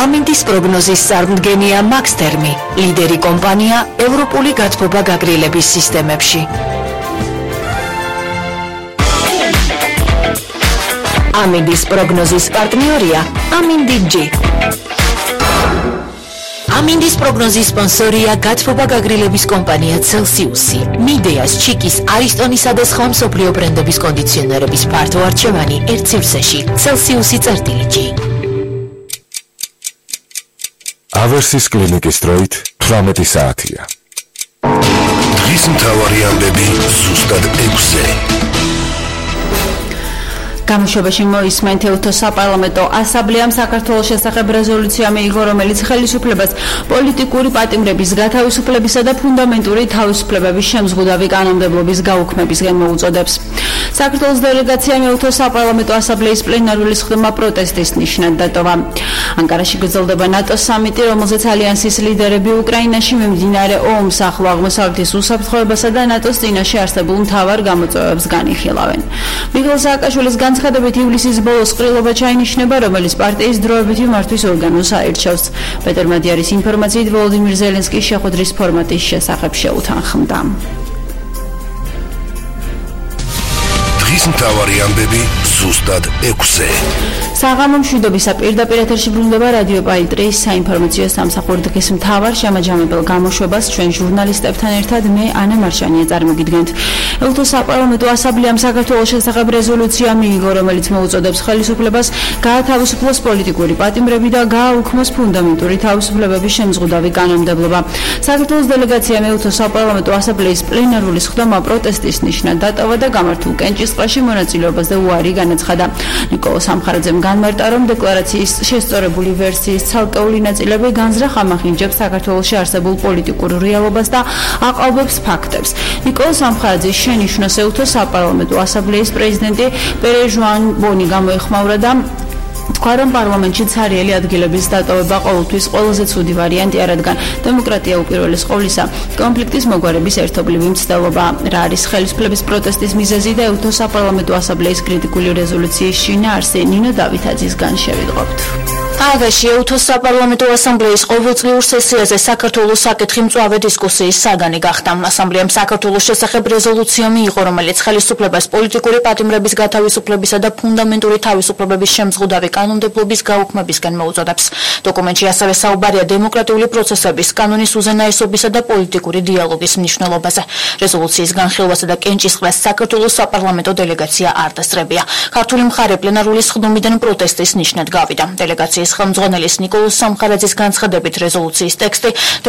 ამინდის პროგნოზის წარმდგენია მაქსთერმი, ლიდერი კომპანია ევროპული გათბობა გაგრილების სისტემებში. ამინდის პროგნოზის პარტნიორია ამინდი-G. ამინდის პროგნოზის სპონსორია გათბობა გაგრილების კომპანია Celsius-ი. მიდეას, ჩიკის, არისტონისა და სხვა მსოფლიო ბრენდების კონდიციონერების ფართო არჩევანი ერთ სივრცეში. Celsius-G. ავერსის კლინიკის დროით 18 საათია. დღის მთავარი ამბები ზუსტად 6-ზე. გამოშვებაში მოისმენთ ელთო საპარლამენტო ასამბლეამ საქართველოს შესახებ რეზოლუცია მიიღო, რომელიც ხელისუფლებას პოლიტიკური პატიმრების გათავისუფლებისა და ფუნდამენტური თავისუფლებების შემზღუდავი კანონმდებლობის გაუქმებისგან მოუწოდებს. საქართველოს დელეგაციამ ელთო საპარლამენტო ასამბლეის პლენარული სხდომა პროტესტის ნიშნად დატოვა. ანკარაში გრძელდება ნატოს სამიტი, რომელზეც ალიანსის ლიდერები უკრაინაში მიმდინარე ომს, ახლო აღმოსავლეთის უსაფრთხოებასა და ნატოს წინაშე არსებულ მთავარ გამოწვევებს განიხილავენ. მიხეილ სააკაშვილის განცხადებით ივლისის ბოლოს ყრილობა ჩაინიშნება, რომელიც პარტიის დროებითი მართვის ორგანოს აირჩევს. პეტერ მადიარის ინფორმაციით ვოლოდიმირ ზელენსკის შეხვედრის ფორმატის შესახებ შეუთანხმდა. დღის მთავარი ამბები ზუსტად 6-ზე. საღამო მშვიდობისა პირდაპირ ეთერში ბრუნდება რადიო პაიტრიის საინფორმაციო სამსახური. დღის მთავარ შემაჯამებელ გამოშვებას ჩვენ ჟურნალისტებთან ერთად მე ანა მარშანია წარმოგიდგენთ. ელთო საპარლამენტო ასამბლეამ საქართველოს შესახებ რეზოლუცია მიიღო, რომელიც მოუწოდებს ხელისუფლებას გაათავისუფლოს პოლიტიკური პატიმრები და გააუქმოს ფუნდამენტური თავისუფლებების შემზღუდავი კანონმდებლობა. საქართველოს დელეგაციამ ელთო საპარლამენტო ასამბლეის პლენარული სხდომა პროტესტის ნიშნად დატოვა და გამართულ კენჭისყრაში მონაწილეობაზე უარი განაცხადა. ნიკოლო სამხარაძემ განმარტა, რომ დეკლარაციის შესწორებული ვერსიის ცალკეული ნაწილები განზრახ ამახინჯებს საქართველოში არსებულ პოლიტიკურ რეალობას და აყალბებს ფაქტებს. ნიკოლო სამხარაძის შენიშვნას ელთო საპარლამენტო ასამბლეის პრეზიდენტი პერე ჟუან ბონი გამოეხმაურა და თქვა, რომ პარლამენტში ცარიელი ადგილების დატოვება ყოველთვის ყველაზე ცუდი ვარიანტია, რადგან დემოკრატია უპირველეს ყოვლისა კონფლიქტის მოგვარების ერთობლივი მცდელობა. რა არის ხელისუფლების პროტესტის მიზეზი და ელთო საპარლამენტო ასამბლეის კრიტიკული რეზოლუციის შინაარსი, ნინო დავითაძისგან შევიდღობთ. ააგაში ელთო საპარლამენტო ასამბლეის ყოველწლიურ სესიაზე საქართველოს საკითხი მწვავე დისკუსიის საგანი გახდა. ასამბლეამ საქართველოს შესახებ რეზოლუცია მიიღო, რომელიც ხელისუფლებას პოლიტიკური პატიმრების გათავისუფლებისა და ფუნდამენტური თავისუფლებების შემზღუდავი კანონმდებლობის გაუქმებისგან მოუწოდებს. დოკუმენტში ასევე საუბარია დემოკრატიული პროცესების, კანონის უზენაესობისა და პოლიტიკური დიალოგის მნიშვნელობაზე. რეზოლუციის განხილვასა და კენჭისყრას საქართველოს საპარლამენტო დელეგაცია არ დასწრებია. ქართული მხარე პლენარული სხდომიდან პროტესტის ნიშნად გავიდა. დელეგაციის ხელმძღვანელის ნიკოლოს სამხარაძის განცხადებით რეზოლუციის ტექსტი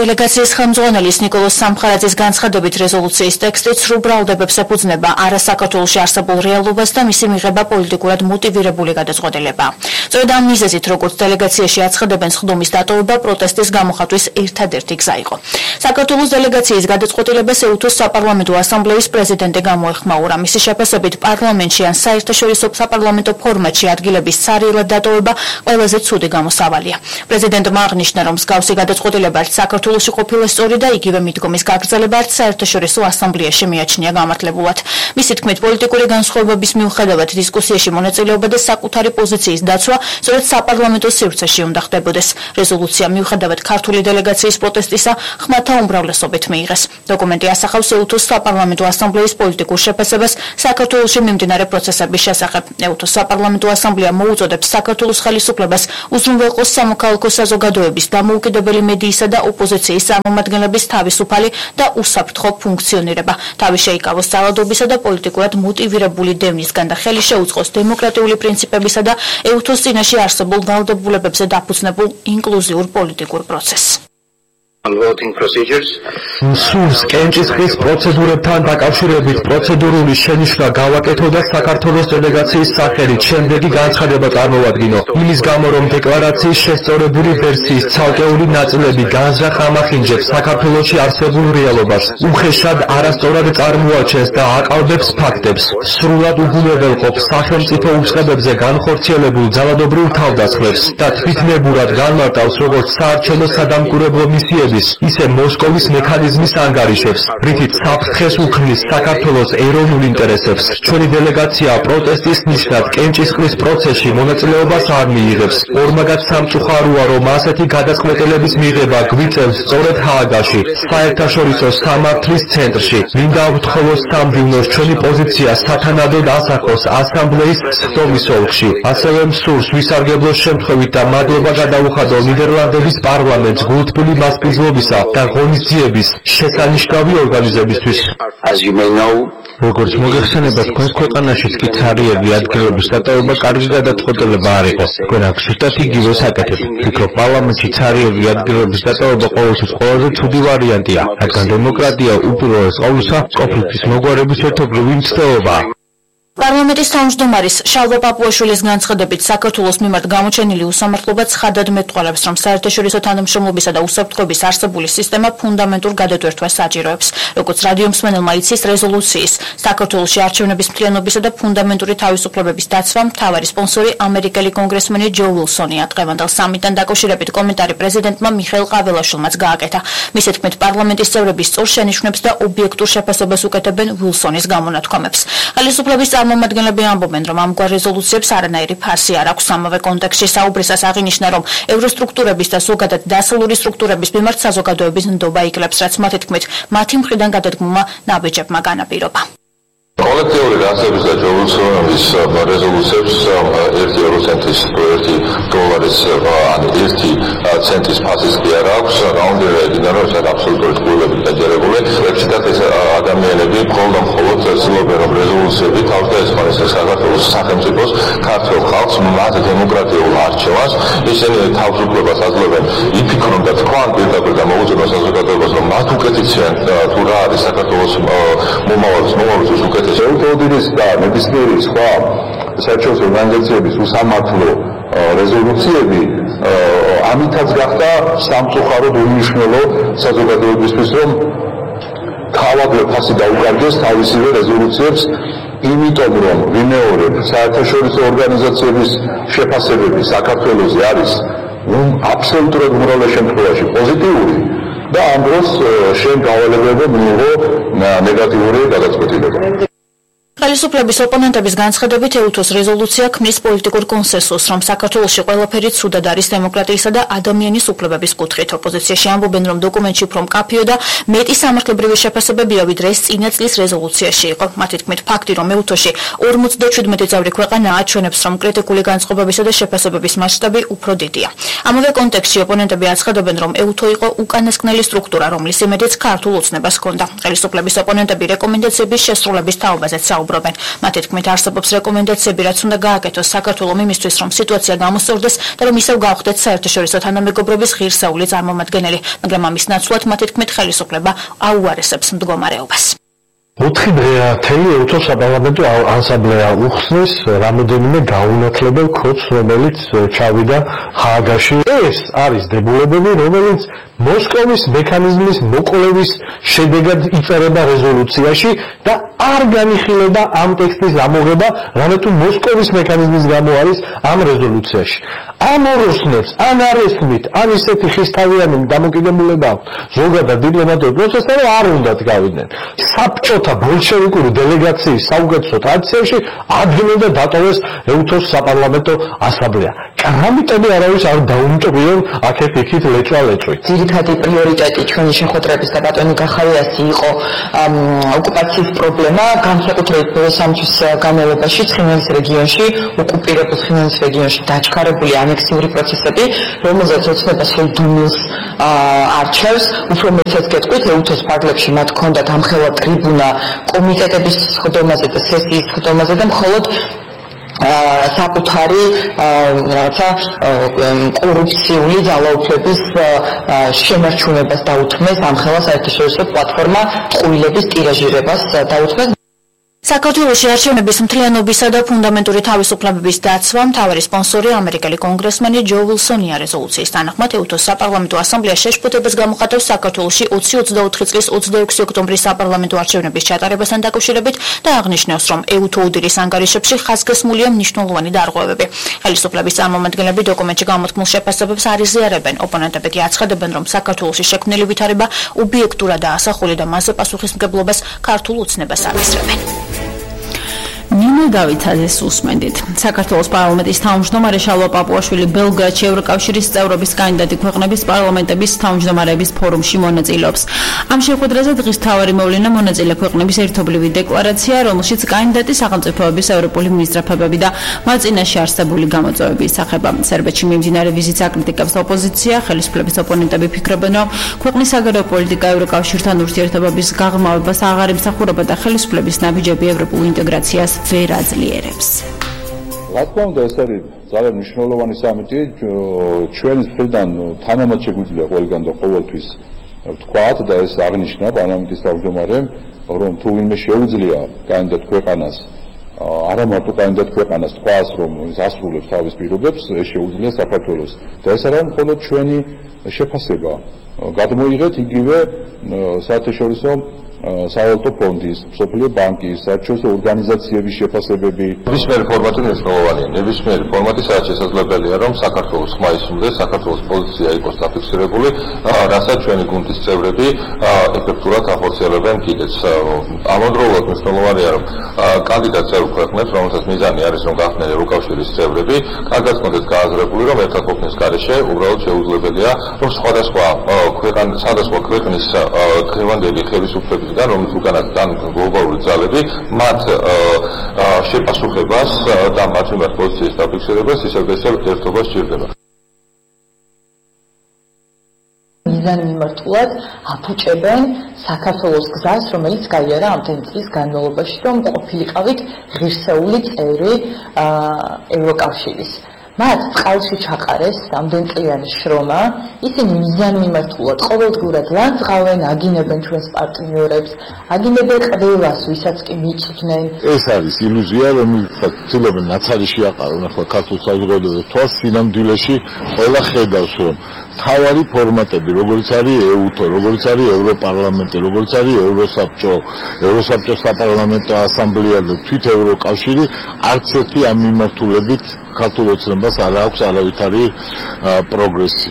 რეზოლუციის ტექსტი ცრუ ბრალდებებს ეფუძნება არასაკათოლოში არსებულ რეალობას და მისი მიღება პოლიტიკურად მოტივირებული გადაწყვეტილებაა. სწორედ ამ მიზეზით, როგორც დელეგაციაში აცხადებენ, სხდომის დატოვება პროტესტის გამოხატვის ერთადერთი გზა იყო. საქართველოს დელეგაციის გადაწყვეტილებას ელთო საპარლამენტო ასამბლეის პრეზიდენტი გამოეხმაურა. მისი შეფასებით, პარლამენტში ან საერთაშორისო საპარლამენტო ფორმატში ადგილების ცარიელად დატოვება ყველაზე ცუდი გამოსავალია. პრეზიდენტმა აღნიშნა, რომ მსგავსი გადაწყვეტილება საქართველოში ყოფილა სწორი და იგივე მიდგომის გაგრძელება საერთაშორისო ასამბლეაში მიაჩნია გამართლებულად. მისი თქმით, პოლიტიკური განსხვავებების მიუხედავად დისკუსიაში მონაწილეობა და საკუთარი პოზიციის დაცვა სწორედ საპარლამენტო სივრცეში უნდა ხდებოდეს. რეზოლუცია მიუხედავად ქართული დელეგაციის პროტესტისა ხმათა უმრავლესობით მიიღეს. დოკუმენტი ასახავს ელთოს საპარლამენტო ასამბლეის პოლიტიკურ შეფასებას საქართველოში მიმდინარე პროცესების შესახებ. ელთოს საპარლამენტო ასამბლეა მოუწოდებს საქართველოს ხელისუფლებას უზრუნველყოს სამოქალაქო საზოგადოების, დამოუკიდებელი მედიისა და ოპოზიციის წარმომადგენლების თავისუფალი და უსაფრთხო ფუნქციონირება. თავი შეიკავოს ძალადობისა და პოლიტიკურად მოტივირებული დევნისგან და ხელი შეუწყოს დემოკრატიული პრინციპებისა და ელთოს წინაშე არსებულ ვალდებულებებზე დაფუძნებულ ინკლუზიურ პოლიტიკურ პროცესს. სურს კენჭისყრის პროცედურებთან დაკავშირებით პროცედურული შენიშვნა გავაკეთო და საქართველოს დელეგაციის სახელით შემდეგი განცხადება წარმოვადგინო. იმის გამო, რომ დეკლარაციის შესწორებული ვერსიის ცალკეული ნაწილები განზრახ ამახინჯებს საქართველოში არსებულ რეალობას, უხეშად არასწორად წარმოაჩენს და აყალბებს ფაქტებს, სრულად უგულებელყოფს სახელმწიფო უწყებებზე განხორციელებულ ძალადობრივ თავდასხმებს და თვითნებურად განმარტავს, როგორც საარჩევნო სადამკვირვებლო მისიები გაუქმების, ისე მოსკოვის მექანიზმის ანგარიშებს, რითიც საფრთხეს უქმნის საქართველოს ეროვნულ ინტერესებს. ჩვენი დელეგაცია პროტესტის ნიშნად კენჭისყრის პროცესში მონაწილეობას არ მიიღებს. ორმაგად სამწუხაროა, რომ ასეთი გადაწყვეტილების მიღება გვიწევს სწორედ ჰააგაში, საერთაშორისო სამართლის ცენტრში. მინდა ვთხოვოს სამდივნოს ჩვენი პოზიცია სათანადოდ ასახოს ასამბლეის სხდომის ოლქში. ასევე მსურს ვისარგებლოს შემთხვევით და მადლობა გადაუხადო ნიდერლანდების პარლამენტს გულთბილი მასპინძლობისა და ღონისძიების შესანიშნავი ორგანიზებისთვის. როგორც მოგეხსენება, თქვენს ქვეყანაშიც კი ცარიელი ადგილების დატოვება კარგი გადაწყვეტილება არ იყო. თქვენ აქ ზუსტად იგივე საკეთებთ. ვფიქრობ, პარლამენტში ცარიელი ადგილების დატოვება ყოველთვის ყველაზე ცუდი ვარიანტია, რადგან დემოკრატია უპირველეს ყოვლისა კონფლიქტის მოგვარების ერთობლივი მცდელობაა. პარლამენტის თავმჯდომარის შალვა პაპუაშვილის განცხადებით საქართველოს მიმართ გამოჩენილი უსამართლობა ცხადად მეტყველებს, რომ საერთაშორისო თანამშრომლობისა და უსაფრთხოების არსებული სისტემა ფუნდამენტურ გადატვირთვას საჭიროებს. როგორც რადიომსმენელმა იცის, რეზოლუციის საქართველოში არჩევნების მთლიანობისა და ფუნდამენტური თავისუფლებების დაცვა მთავარი სპონსორი ამერიკელი კონგრესმენი ჯო უილსონია. დღევანდელ სამიტთან დაკავშირებით კომენტარი პრეზიდენტმა მიხეილ ყაველაშვილმაც გააკეთა. მისი თქმით, პარლამენტის წევრები სწორ შენიშვნებს და ობიექტურ შეფასებას უკეთებენ უილსონის გამონათქვამებს. ხელისუფლების წარმომადგენლები ამბობენ, რომ ამგვარ რეზოლუციებს არანაირი ფასი არ აქვს. ამავე კონტექსტში საუბრისას აღინიშნა, რომ ევროსტრუქტურების და ზოგადად დასავლური სტრუქტურების მიმართ საზოგადოების ნდობა იკლებს, რაც მათი თქმით, მათი მხრიდან გადადგმულმა ნაბიჯებმა განაპირობა. კოლექტიური განსხვავების და ჯო უილსონის რეზოლუციებს 1 ევროცენტის $1 ან 1 ცენტის ფასის კი არ აქვს. რაუნდები ეგინა, რომ ეს აბსოლუტური წყვილებით დაჯერებული. ეციტათ ეს ადამიანები მხოლოდ ცდილობენ, რომ რეზოლუციები თავდაესხმაროს საქართველოს სახელმწიფოს, ქართულ ხალხს მათ დემოკრატიულ არჩევანს. ისინი თავისუფლებას აძლევენ, იფიქრონ და თქვან პირდაპირ და მოუწოდონ საზოგადოებას, რომ მათ უკეთიციან თუ რა არის საქართველოს მომავალის უკეთიცია. ელტოდირის და ნებისმიერი სხვა საერთაშორისო ორგანიზაციების უსამართლო რეზოლუციები ამითაც გახდა სამწუხაროდ უმნიშვნელო საზოგადოებისთვის, რომ თავად ფასი დაუკარგეს თავისივე რეზოლუციებს, იმიტომ რომ ვიმეორებ, საერთაშორისო ორგანიზაციების შეფასებები საქართველოზე არის აბსოლუტურად უმრავლეს შემთხვევაში პოზიტიური. და ამ დროს შენ გავალებები მიიღო ნეგატიური გადაწყვეტილება. ხელისუფლების ოპონენტების განცხადებით ეუთოს რეზოლუცია ქმნის პოლიტიკურ კონსენსუსს, რომ საქართველოში ყველაფერი ცუდად არის დემოკრატიისა და ადამიანის უფლებების კუთხით. ოპოზიციაში ამბობენ, რომ დოკუმენტში უფრო მკაფიო და მეტი სამართლებრივი შეფასებებია, ვიდრე ეს წინა წლის რეზოლუციაში იყო. მათი თქმით, ფაქტი, რომ ეუთოში 57 წევრი ქვეყანა აჩვენებს, რომ კრიტიკული განწყობებისა და შეფასებების მასშტაბი უფრო დიდია. ამავე კონტექსტში ოპონენტები აცხადებენ, რომ ეუთო იყო უკანასკნელი სტრუქტურა, რომლის იმედიც ქართულ ოცნებას ჰქონდა. ხელისუფლების ოპონენტები რეკომენდაციების შესრულების თაობაზეც საუბრობენ. მათი თქმით, არსებობს რეკომენდაციები, რაც უნდა გააკეთოს საქართველოს იმისთვის, რომ სიტუაცია გამოსწორდეს და რომ ისევ გავხდეთ საერთაშორისო თანამეგობრობის ღირსეული წარმომადგენელი, მაგრამ ამის ნაცვლად მათი თქმით, ხელისუფლება აუარესებს მდგომარეობას. 4 დღეა თელი ეუთოს საპარლამენტო ასამბლეა უხსნის რამოდენიმე გაუნათლებელ კოდს, რომელიც ჩავიდა ჰააგაში. ეს არის დებულებები, რომელიც მოსკოვის მექანიზმის მოკვლევის შედეგად იწერება რეზოლუციაში და არ განიხილება ამ ტექსტის ამოღება, რამეთუ მოსკოვის მექანიზმის გამო არის ამ რეზოლუციაში. ამ ოროსნებს ან არ ესმით, ან ისეთი ხისთავიანი დამოკიდებულება აქვს ზოგადად დიპლომატიურ პროცესთან, რომ არ უნდათ გავიდნენ. საბჭოთა ბოლშევიკური დელეგაციის საუკეთესო ტრადიციაში ადგენდა დატოვეს ეუთოს საპარლამენტო ასამბლეა. კრამიტები არავის არ დაუმტვრიონ აქეთ-იქით ლეჭვა-ლეჭვით. ძირითადი პრიორიტეტი ჩვენი შეხვედრების და ბატონი გახალიასი იყო ოკუპაციის პრობლემა, განსაკუთრებით სამთვის განმავლობაში ცხინვალის რეგიონში, ოკუპირებულ ცხინვალის რეგიონში დაჩქარებული ანექსიური პროცესები, რომელზეც ოცნება სულდუმილს არჩევს. უფრო მეტად გეტყვით, ეუთოს ფარგლებში მათ ჰქონდათ ამხელა ტრიბუნა კომიტეტების სხდომაზე და სესიის სხდომაზე და მხოლოდ საკუთარი რაცა კორუფციული ძალაუფლების შემორჩუნებას დაუთმეს ამხელა საერთაშორისო პლატფორმა ტყუილების ტირაჟირებას დაუთმეს. საქართველოში არჩევნების მთლიანობისა და ფუნდამენტური თავისუფლებების დაცვა მთავარი სპონსორი ამერიკელი კონგრესმენი ჯო ვილსონია. რეზოლუციის თანახმად ეუთოს საპარლამენტო ასამბლეა შეშფოთებას გამოხატავს საქართველოში 2024 წლის 26 ოქტომბრის საპარლამენტო არჩევნების ჩატარებასთან დაკავშირებით და აღნიშნავს, რომ ეუთო უდირის ანგარიშებში ხაზგასმულია მნიშვნელოვანი დარღვევები. ხელისუფლების წარმომადგენლები დოკუმენტში გამოთქმულ შეფასებებს არ იზიარებენ. ოპონენტები კი აცხადებენ, რომ საქართველოში შექმნილი ვითარება უბიექტურად დაასახული და მასზე პასუხისმგებლობას ქართულ ოცნებას აღესწრებენ. ნინო დავითაძეს უსმენდით. საქართველოს პარლამენტის თავმჯდომარე შალვა პაპუაშვილი ბელგრადში ევროკავშირის წევრობის კანდიდატი ქვეყნების პარლამენტების თავმჯდომარეების ფორუმში მონაწილეობს. ამ შეხვედრაზე დღის მთავარი მოვლენა მონაწილე ქვეყნების ერთობლივი დეკლარაცია, რომელშიც კანდიდატი სახელმწიფოების ევროპული მინისტრებები და მათ წინაშე არსებული გამოწვევები ისახება. სერბეთში მიმდინარე ვიზიტს აკრიტიკებს ოპოზიცია, ხელისუფლების ოპონენტები ფიქრობენ, რომ ქვეყნის საგარეო პოლიტიკა ევროკავშირთან ურთიერთობების გაღრმავებას აღარ ემსახურება და ხელისუფლების ნაბიჯები ევროპულ ინტეგრაციას ვერ აძლიერებს. რა თქმა უნდა, ეს არის ძალიან მნიშვნელოვანი სამიტი. ჩვენის მხრიდან თანამად შეგვიძლია ყველგან და ყოველთვის ვთქვათ და ეს აღნიშნა პარლამენტის თავმჯდომარემ, რომ თუ ვინმე შეუძლია კანდიდატ ქვეყანას, არა მარტო კანდიდატ ქვეყანას თქვას, რომ ის ასრულებს თავის პირობებს, ეს შეუძლია საქართველოს. და ეს არა მხოლოდ ჩვენი შეფასება. გადმოიღეთ იგივე საერთაშორისო სავალუტო ფონდის, მსოფლიო ბანკის, საერთაშორისო ორგანიზაციების შეფასებები. ნებისმიერი ფორმატი მნიშვნელოვანია. ნებისმიერი ფორმატი სადაც შესაძლებელია, რომ საქართველოს ხმა ისმდეს, საქართველოს პოზიცია იყოს დაფიქსირებული, რასაც ჩვენი გუნდის წევრები ეფექტურად ახორციელებენ კიდეც. ამავდროულად მნიშვნელოვანია, რომ კანდიდატ წევრ ქვეყნებს, რომელთაც მიზანი არის, რომ გახდნენ ევროკავშირის წევრები, კარგად მოხდეს გააზრებული, რომ ერთად ყოფნის გარეშე უბრალოდ შეუძლებელია, რომ სხვადასხვა ქვეყნის დღევანდელი ხელისუფლების რომელიც უკანაც დანიშნულ გლობალური ძალები მათ შეპასუხებას და მათ მიმართ პოზიციის დაფიქსირებას ისევ ერთობა სჭირდება. მიზანი მიმართულად აფუჭებენ საქართველოს გზას, რომელიც გაიარა ამ წლის განმავლობაში, რომ ყოფილიყავით ღირსეული წევრი ევროკავშირის. მათ წყალში ჩაყარეს ამდენწლიანი შრომა, ისინი მიზანი მიმართულად ყოველდღურად ლანძღავენ, აგინებენ ჩვენს პარტნიორებს, აგინებენ ყველას, ვისაც კი მიჭდნენ. ეს არის ილუზია, რომელსაც ცდილობენ ნაცარი შეაყარონ ახლა ქართულ საზოგადოებას თვალს სინამდვილეში ყველა ხედავს, რომ თავარი ფორმატები, როგორც არის ეუთო, როგორც არის ევროპარლამენტი, როგორც არის ევროსაბჭოს საპარლამენტო ასამბლეა და თვით ევროკავშირი არც ერთი ამ მიმართულებით ქართულ ოცნებას არ აქვს არავითარი პროგრესი.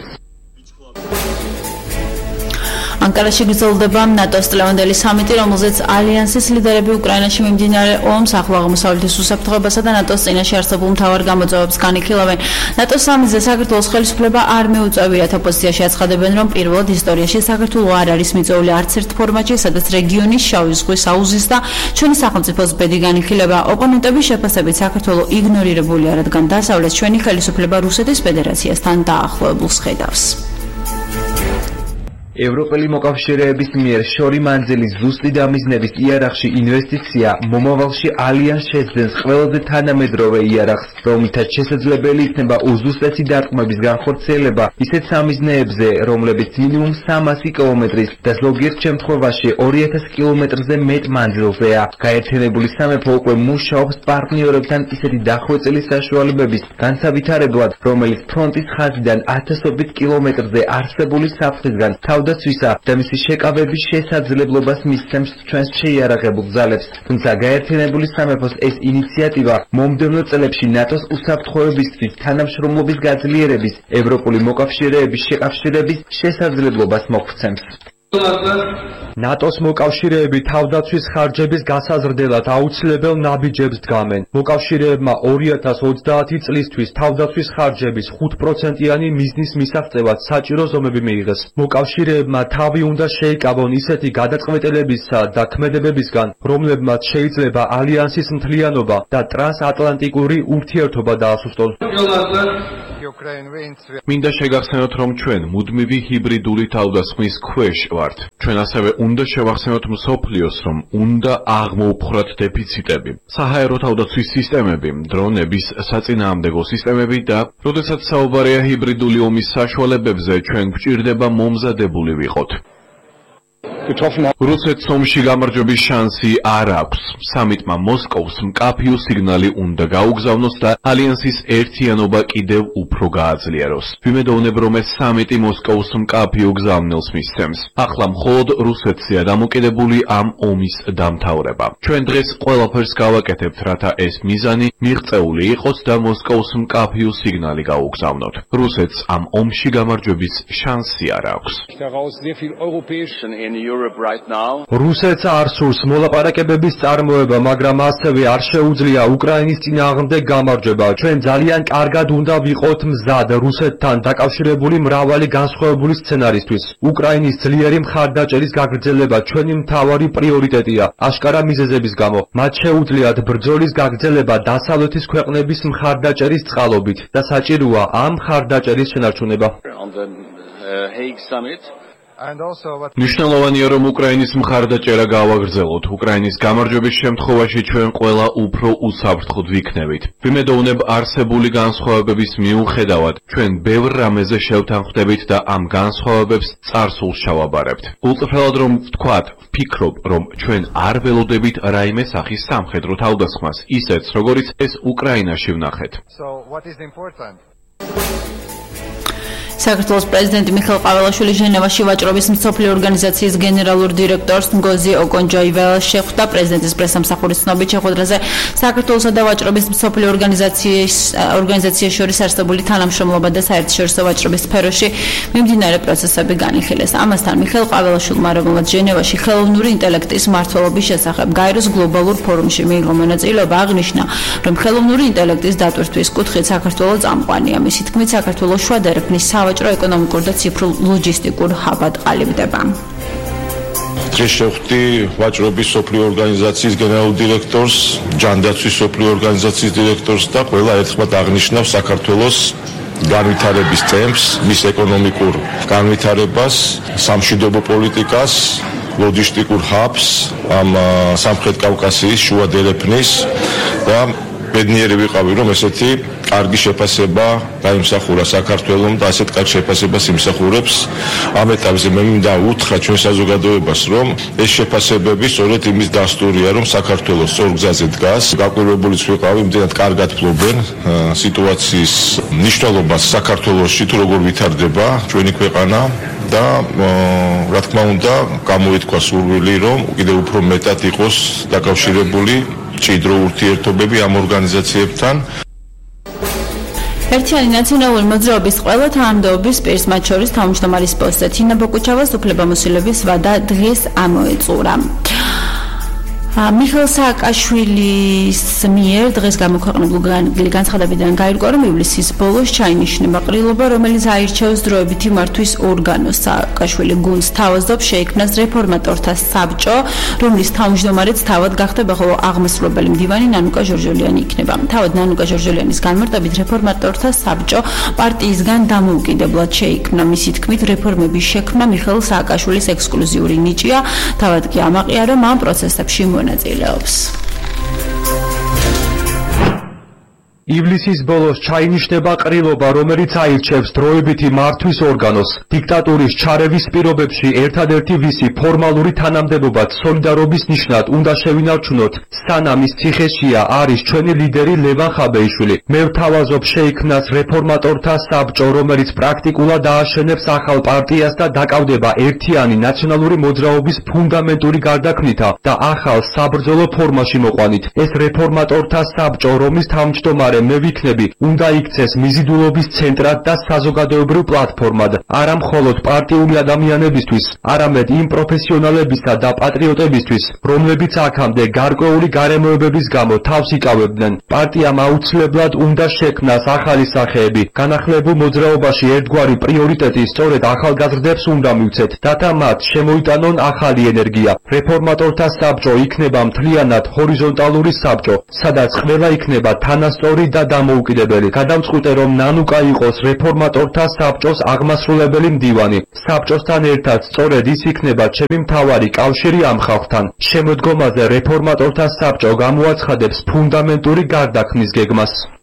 ანკარაში გრძელდება ნატოს წლევანდელი სამიტი, რომელზეც ალიანსის ლიდერები უკრაინაში მიმდინარე ომს, ახლო აღმოსავლეთის უსაფრთხოებასა და ნატოს წინაშე არსებულ მთავარ გამოწვევებს განიხილავენ. ნატოს სამიტზე საქართველოს ხელისუფლება არ მიუწევიათ. ოპოზიციაში აცხადებენ, რომ პირველად ისტორიაში საქართველო არ არის მიწვეული არც ერთ ფორმატში, სადაც რეგიონის, შავი ზღვის აუზის და ჩვენი სახელმწიფოს ბედი განიხილება. ოპონენტების შეფასებით საქართველო იგნორირებულია, რადგან დასავლეთს ჩვენი ხელისუფლება რუსეთის ფედერაციასთან დაახლოებულს ხედავს. ევროპელი მოკავშირეების მიერ შორი მანძილის ზუსტი დამიზნების იარაღში ინვესტიცია მომავალში ალიანს შეძენს ყველაზე თანამედროვე იარაღს, რომლითაც შესაძლებელი იქნება უზუსტესი დარტყმების განხორციელება ისეთ სამიზნეებზე, რომლებიც მინიმუმ 300 კილომეტრის და ზოგიერთ შემთხვევაში 2000 კილომეტრზე მეტ მანძილზეა. გაერთიანებული სამეფო უკვე მუშაობს პარტნიორებთან ისეთი დახვეწილი საშუალებების განსავითარებლად, რომელიც ფრონტის ხაზიდან 1000 კილომეტრზე არსებული საფრთხისგან თავდაცვისა და მისი შეკავების შესაძლებლობას მისცემს ჩვენს შეიარაღებულ ძალებს. თუმცა გაერთიანებული სამეფოს ეს ინიციატივა მომდევნო წლებში ნატოს უსაფრთხოებისთვის თანამშრომლობის გაძლიერების, ევროპული მოკავშირეების შეკავშირების შესაძლებლობას მოგვცემს. ნატოს მოკავშირეები თავდაცვის ხარჯების გასაზრდელად აუცილებელ ნაბიჯებს დგამენ. მოკავშირეებმა 2030 წლისთვის თავდაცვის ხარჯების 5%-იანი მიზნის მისაღწევად საჭირო ზომები მიიღეს. მოკავშირეებმა თავი უნდა შეიკავონ ისეთი გადაწყვეტილებისა და ქმედებებისგან, რომლებმაც შეიძლება ალიანსის მთლიანობა და ტრანსატლანტიკური ურთიერთობა დაასუსტონ. მინდა შეგახსენოთ, რომ ჩვენ მუდმივი ჰიბრიდული თავდასხმის ქვეშ ვართ. ჩვენ ასევე უნდა შევახსენოთ მსოფლიოს, რომ უნდა აღმოუფხრათ დეფიციტები. საჰაერო თავდაცვის სისტემები, დრონების საწინააღმდეგო სისტემები და, როდესაც საუბარია ჰიბრიდული ომის საშუალებებზე, ჩვენ გვჭირდება მომზადებული ვიყოთ. getroffen haben. რუსეთს ომში გამარჯვების შანსი არ აქვს. სამიტმა მოსკოვს მკაფიო სიგნალი უნდა გაუგზავნოს და ალიანსის ერთიანობა კიდევ უფრო გააძლიეროს. ვიმედოვნებ, რომ ეს სამიტი მოსკოვს მკაფიო გზავნილს მისცემს. ახლა მხოლოდ რუსეთზეა დამოკიდებული ამ ომის დამთავრება. ჩვენ დღეს ყველაფერს გავაკეთებთ, რათა ეს მიზანი მიღწეული იყოს და მოსკოვს მკაფიო სიგნალი გაუგზავნოთ. რუსეთს ამ ომში გამარჯვების შანსი არ აქვს. რუსეთს არ სურს მოლაპარაკებების წარმოება, მაგრამ ასევე არ შეუძლია უკრაინის წინააღმდეგ გამარჯვება. ჩვენ ძალიან კარგად უნდა ვიყოთ მზად რუსეთთან დაკავშირებული მრავალი განსხვავებული სცენარისთვის. უკრაინის ძლიერი მხარდაჭერის გაგრძელება ჩვენი მთავარი პრიორიტეტია. აშკარა მიზეზების გამო მათ შეუძლიათ ბრძოლის გაგრძელება დასავლეთის ქვეყნების მხარდაჭერის წყალობით და საჭიროა ამ მხარდაჭერის შენარჩუნება. მნიშვნელოვანია, რომ უკრაინის მხარდაჭერა გავაგრძელოთ. უკრაინის გამარჯვების შემთხვევაში ჩვენ ყველა უფრო უსაფრთხოდ ვიქნებით. ვიმედოვნებ, არსებული განსხვავებების მიუხედავად, ჩვენ ბევრ რამეზე შევთანხმდებით და ამ განსხვავებებს წარსულს შევაბარებთ. უწრფელად რომ ვთქვათ, ვფიქრობ, რომ ჩვენ არ ველოდებით რაიმე სახის სამხედრო თავდასხმას, ისეთს, როგორიც ეს უკრაინაში ვნახეთ. საქართველოს პრეზიდენტი მიხეილ ყაველაშვილი ჟენევაში ვაჭრობის მსოფლიო ორგანიზაციის გენერალურ დირექტორს ნგოზი ოკონჯოიველს შეხვდა. პრეზიდენტის პრესამსახურის ცნობით შეხვედრაზე საქართველოსა და ვაჭრობის მსოფლიო ორგანიზაციას შორის არსებული თანამშრომლობა და საერთაშორისო ვაჭრობის სფეროში მიმდინარე პროცესები განიხილეს. ამასთან მიხეილ ყაველაშვილმა, რომელმაც ჟენევაში ხელოვნური ინტელექტის მმართველობის შესახებ გაეროს გლობალურ ფორუმში მიიღო მონაწილეობა, აღნიშნა, რომ ხელოვნური ინტელექტის დატვირთვის კუთხით საქართველო წამყვანია. მისი თქმით, საქართველოს შუა დერეფნის სავაჭრო ეკონომიკურ და ციფრულ ლოჯისტიკურ ჰაბად ყალიბდება. დღეს შევხვდი ვაჭრობის მსოფლიო ორგანიზაციის გენერალურ დირექტორს, ჯანდაცვის მსოფლიო ორგანიზაციის დირექტორს და ყველა ერთხმად აღნიშნავს საქართველოს განვითარების ტემპს, მის ეკონომიკურ განვითარებას, სამშვიდობო პოლიტიკას, ლოჯისტიკურ ჰაბს, ამ სამხრეთ კავკასიის შუა დერეფნის და ბედნიერი ვიყავი, რომ ესეთი კარგი შეფასება დაიმსახურა საქართველომ და ასეთ კარგ შეფასებას იმსახურებს. ამ ეტაპზე მე მინდა უთხრა ჩვენ საზოგადოებას, რომ ეს შეფასებები სწორედ იმის დასტურია, რომ საქართველოს სწორ გზაზე დგას. გაკვირვებულიც ვიყავი, იმდენად კარგად ფლობენ სიტუაციის მნიშვნელობას საქართველოში, თუ როგორ ვითარდება ჩვენი ქვეყანა და რა თქმა უნდა გამოითქვა სურვილი, რომ კიდევ უფრო მეტად იყოს დაკავშირებული ჭიდრო ურთიერთობები ამ ორგანიზაციებთან. ერთიანი ნაციონალური მოძრაობის ყველა თანამდებობის პირს, მათ შორის თავმჯდომარის პოსტზე თინა ბოკუჩავას უფლებამოსილების ვადა დღეს ამოეწურა. მიხეილ სააკაშვილის მიერ დღეს გამოქვეყნებული განცხადებიდან გაირკვა, რომ ივლისის ბოლოს ჩაინიშნება ყრილობა, რომელიც აირჩევს დროებითი მართვის ორგანოს. სააკაშვილი გუნდს თავაზობს შეიქმნას რეფორმატორთა საბჭო, რომლის თავმჯდომარეც თავად გახდება, ხოლო აღმასრულებელი მდივანი ნანუკა ჟორჟოლიანი იქნება. თავად ნანუკა ჟორჟოლიანის განმარტებით რეფორმატორთა საბჭო პარტიისგან დამოუკიდებლად შეიქმნა. მისი თქმით, რეფორმების შექმნა მიხეილ სააკაშვილის ექსკლუზიური ნიჭია, თავად კი ამაყია, რომ ამ პროცესებში მონაწილეობს. ივლისის ბოლოს ჩაინიშნება ყრილობა, რომელიც აირჩევს დროებითი მართვის ორგანოს. დიქტატურის ჩარევის პირობებში ერთადერთი ვისი ფორმალური თანამდებობად სოლიდარობის ნიშნად უნდა შევინარჩუნოთ, სანამ ის ციხეშია, არის ჩვენი ლიდერი ლევან ხაბეიშვილი. მე ვთავაზობ შეიქმნას რეფორმატორთა საბჭო, რომელიც პრაქტიკულად ააშენებს ახალ პარტიას და დაკავდება ერთიანი ნაციონალური მოძრაობის ფუნდამენტური გარდაქმნითა და ახალ საბრძოლო ფორმაში მოყვანით. ეს რეფორმატორთა საბჭო, რომლის თავმჯდომარე მე ვიქნები, უნდა იქცეს მიზიდულობის ცენტრად და საზოგადოებრივ პლატფორმად, არა მხოლოდ პარტიული ადამიანებისთვის, არამედ იმ პროფესიონალებისა და პატრიოტებისთვის, რომლებიც აქამდე გარკვეული გარემოებების გამო თავს იკავებდნენ. პარტიამ აუცილებლად უნდა შექმნას ახალი სახეები. განახლებულ მოძრაობაში ერთგვარი პრიორიტეტი სწორედ ახალგაზრდებს უნდა მივცეთ, რათა მათ შემოიტანონ ახალი ენერგია. რეფორმატორთა საბჭო იქნება მთლიანად ჰორიზონტალური საბჭო, სადაც ყველა იქნება თანასწორი და დამოუკიდებელი. გადავწყვიტე, რომ ნანუკა იყოს რეფორმატორთა საბჭოს აღმასრულებელი მდივანი. საბჭოსთან ერთად სწორედ ის იქნება ჩემი მთავარი კავშირი ამ ხალხთან. შემოდგომაზე რეფორმატორთა საბჭო გამოაცხადებს ფუნდამენტური გარდაქმნის გეგმას.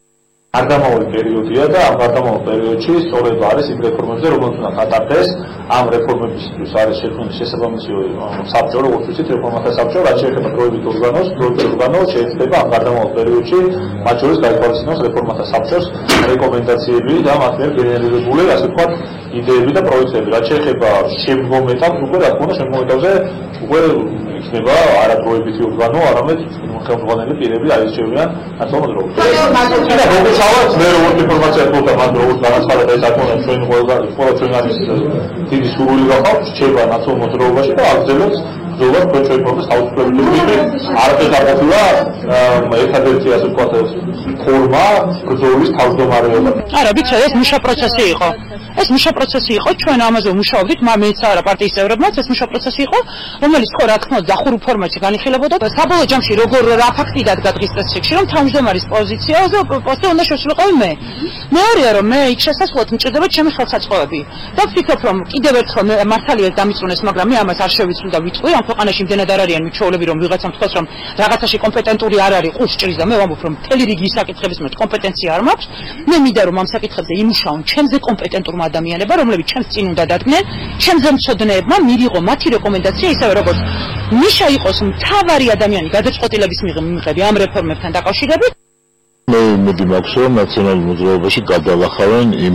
გარდამავალი პერიოდია და ამ გარდამავალ პერიოდში სწორედ არის იმ რეფორმებზე, რომელიც უნდა გატარდეს. ამ რეფორმებისთვის არის შექმნილი შესაბამისი საბჭო, როგორც ვიცით, რეფორმათა საბჭო, რაც შეეხება დროებით ორგანოს, შეიძლება ამ გარდამავალ პერიოდში მათ შორის გაითვალისწინოს რეფორმათა საბჭოს რეკომენდაციები და მათ მიერ გენერირებული, ასე ვთქვათ, იდეები და პროექტები. რაც შეეხება შემდგომ ეტაპს, უკვე რა თქმა უნდა, შემდგომ ეტაპზე უკვე იქნება არადროებითი ორგანო, არამედ ხელმძღვანელი პირები აირჩევიან ნაციონალურ დროებით. და როგორც ავად, მე როგორც ინფორმაცია გქონდა, მან როგორც განაცხადა და ეს აკონა ჩვენ ყველა ჩვენ არის დიდი სურვილი გახავთ, რჩება ნაციონალურ მოძრაობაში და აგრძელებს ბრძოლას ჩვენ პროცესს თავისუფლებით. არაფერს არ ყოფილა ერთადერთი ასე ვთქვათ ფორმა ბრძოლის თავმჯდომარეობა. არა, ვიცი, ეს მუშა პროცესი იყო. ეს მუშა პროცესი იყო, ჩვენ ამაზე ვმუშაობდით, მეც არა პარტიის წევრებმაც, ეს მუშა პროცესი იყო, რომელიც ხო რა თქმა უნდა დახურულ ფორმატში განიხილებოდა. საბოლოო ჯამში როგორ რა ფაქტი დადგა დღის წესრიგში, რომ თავმჯდომარის პოზიციაზე უნდა შესულიყავი მე. მეორეა, რომ მე იქ შესასვლელად მჭირდება ჩემი ხელსაწყოები. და ვფიქრობ, რომ კიდევ ერთხელ მართალია დამიწუნეს, მაგრამ მე ამას არ შევიცვლი და ვიტყვი, ამ ქვეყანაში იმდენად არ არიან მიცხოვლები, რომ ვიღაცამ თქვას, რომ რაღაცაში კომპეტენტური არ არის, ყურს ჭრის და მე ვამბობ, რომ მთელი რიგი საკითხების მე კომპეტენცია არ მაქვს. მე მინდა რომ ამ საკითხებზე იმუშაონ ჩემზე კომპეტენტურმა ადამიანებმა, რომლებიც ჩემს წინ უნდა დადგნენ, ჩემზე მცოდნეებმა მიიღო მათი რეკომენდაცია, ისევე როგორც მიშა იყოს მთავარი ადამიანი გადაწყვეტილების მიღები ამ რეფორმებთან დაკავშირებით. მე იმედი მაქვს, რომ ნაციონალურ მოძრაობაში გადალახავენ იმ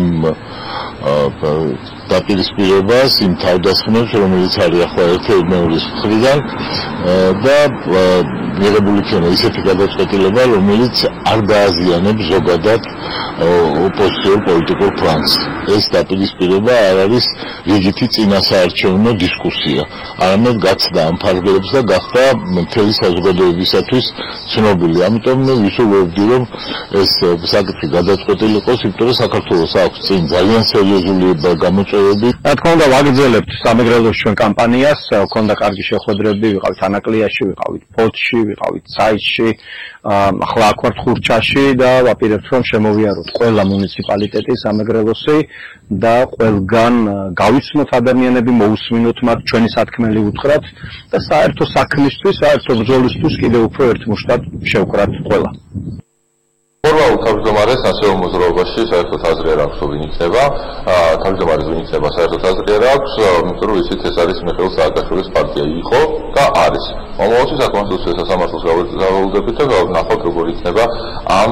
დაპირისპირებას, იმ თავდასხმებს, რომელიც არის ახლა ერთეულმეორის მხრიდან და მიღებული იქნება ისეთი გადაწყვეტილება, რომელიც არ დააზიანებს ზოგადად ოპოზიციურ პოლიტიკურ ფლანგს. ეს დაპირისპირება არ არის რიგითი წინასაარჩევნო დისკუსია, არამედ გაცდა ამ ფარგლებს და გახდა მთელი საზოგადოებისათვის ცნობილი. ამიტომ მე ვისურვებდი, რომ ეს საკითხი გადაწყვეტილი იყოს, იმიტომ რომ საქართველოს აქვს წინ ძალიან სერიოზული გამოწვევები. რა თქმა უნდა, ვაგრძელებთ სამეგრელოს ჩვენ კამპანიას, ქონდა კარგი შეხვედრები, ვიყავით ანაკლიაში, ვიყავით ფოთში, ვიყავით საიტში, ახლა აქ ვართ ხურჩაში და ვაპირებთ, რომ შემოვიაროთ ყველა მუნიციპალიტეტი სამეგრელოსი და ყველგან გავიცნოთ ადამიანები, მოусმინოთ მათ, ჩვენი სათქმელი უთხრათ და საერთო საქმისთვის, საერთო ბრძოლისთვის კიდევ უფრო ერთ მუშტად შევკრათ ყველა. ფორმალურ თავმჯდომარეს ნაციონალურ მოძრაობაში საერთოდ აზრი არ აქვს, ვინ იქნება, თავმჯდომარეს ვინ იქნება, საერთოდ აზრი არ აქვს, იმიტომ რომ ისიც ეს არის მიხეილ სააკაშვილის პარტია იყო და არის. მომავალში საკონსტიტუციო სასამართლოს გავალდებით და ნახავთ როგორ იქნება ამ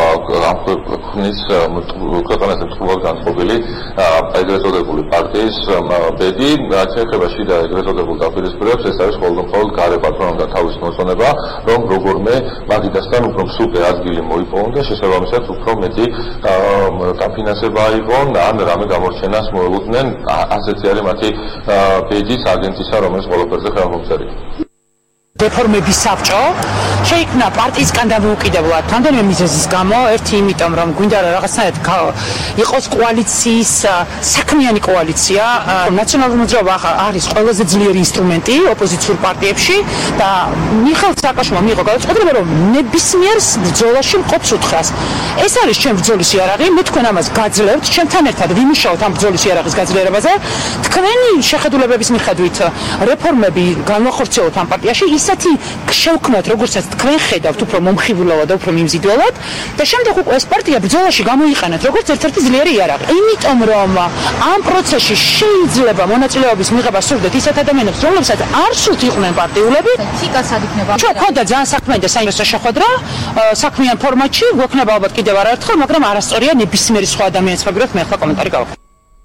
ქვეყნის ქვეყანაზე მწუხარად განწყობილი ეგრეთ წოდებული პარტიის ბედი, რაც ეხება შიდა ეგრეთ წოდებულ დაპირისპირებებს, ეს არის ყოველდღიურად გარე პატრონობდა თავის მოწონება, რომ როგორმე მაგიდასთან უფრო მსუბე ადგილი მოიპოვონ და შესაბამისად უფრო მეტი დაფინანსება აიღონ, ან რამე გამორჩენას მოელოდნენ, ასეთი არის მათი ბედის აგენტისა, რომელიც ყველაფერზე ხელმომწერია. რეფორმების საბჭო შეიქმნა პარტიისგან დამოუკიდებლად რამდენიმე მიზეზის გამო, ერთი იმიტომ რომ გვინდა რაღაცნაირად იყოს კოალიციის საქმიანი კოალიცია. ნაციონალური მოძრაობა არის ყველაზე ძლიერი ინსტრუმენტი ოპოზიციურ პარტიებში და მიხეილ სააკაშვილმა მიიღო გადაწყვეტილება, რომ ნებისმიერ ბრძოლაში მყოფს უთხრას. ეს არის ჩემ ბრძოლის იარაღი, მე თქვენ ამას გაძლევთ, ჩემთან ერთად ვიმუშაოთ ამ ბრძოლის იარაღის გაძლიერებაზე. თქვენი შეხედულებების მიხედვით რეფორმები განვახორციელოთ ამ პარტიაში, ისეთი შევქმნათ, როგორცაც თქვენ ხედავთ, უფრო მომხიბვლად და უფრო მიმზიდველად და შემდეგ უკვე ეს პარტია ბრძოლაში გამოიყენეთ, როგორც ერთ-ერთი ძლიერი იარაღი. იმიტომ რომ ამ პროცესში შეიძლება მონაწილეობის მიღება სურდეთ ისეთ ადამიანებს, რომლებსაც არ სურთ იყვნენ პარტიულები. ციკასად იქნება. ჩვენ ხოდა ძალიან საქმიანი და საინტერესო შეხვედრა საქმიან ფორმატში, გვექნება ალბათ კიდევ არაერთხელ, მაგრამ არასწორია ნებისმიერი სხვა ადამიანის ფიგურით მე ახლა კომენტარი გავაკეთე.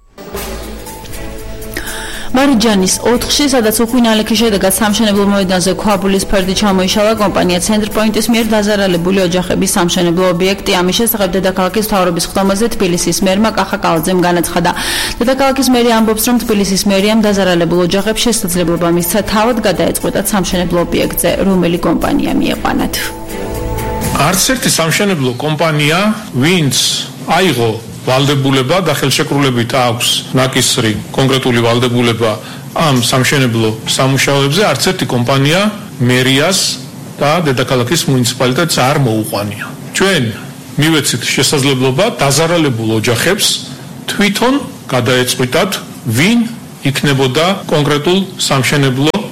მარიჯანის 4-ში, სადაც უხვინალექი შედეგად სამშენებლო მოედანზე ქვაბულის ფერდი ჩამოიშალა, კომპანია ცენტრპოინტის მიერ დაზარალებული ოჯახების სამშენებლო ობიექტი. ამის შესახებ დედაქალაქის მთავრობის ხდომაზე თბილისის მერმა კახა კალაძემ განაცხადა. დედაქალაქის მერი ამბობს, რომ თბილისის მერიამ დაზარალებულ ოჯახებს შესაძლებლობა მისცა თავად გადაეწყვეტათ სამშენებლო ობიექტზე, რომელი კომპანია მieყვანათ. არც ერთი სამშენებლო კომპანია, ვინც აიღო ვალდებულება და ხელშეკრულებით აქვს ნაკისრი კონკრეტული ვალდებულება ამ სამშენებლო სამუშაოებზე, არც ერთი კომპანია მერიას და დედაქალაქის მუნიციპალიტეტს არ მოუყვანია. ჩვენ მივეცით შესაძლებლობა დაზარალებულ ოჯახებს თვითონ გადაეწყვიტათ, ვინ იქნებოდა კონკრეტულ სამშენებლო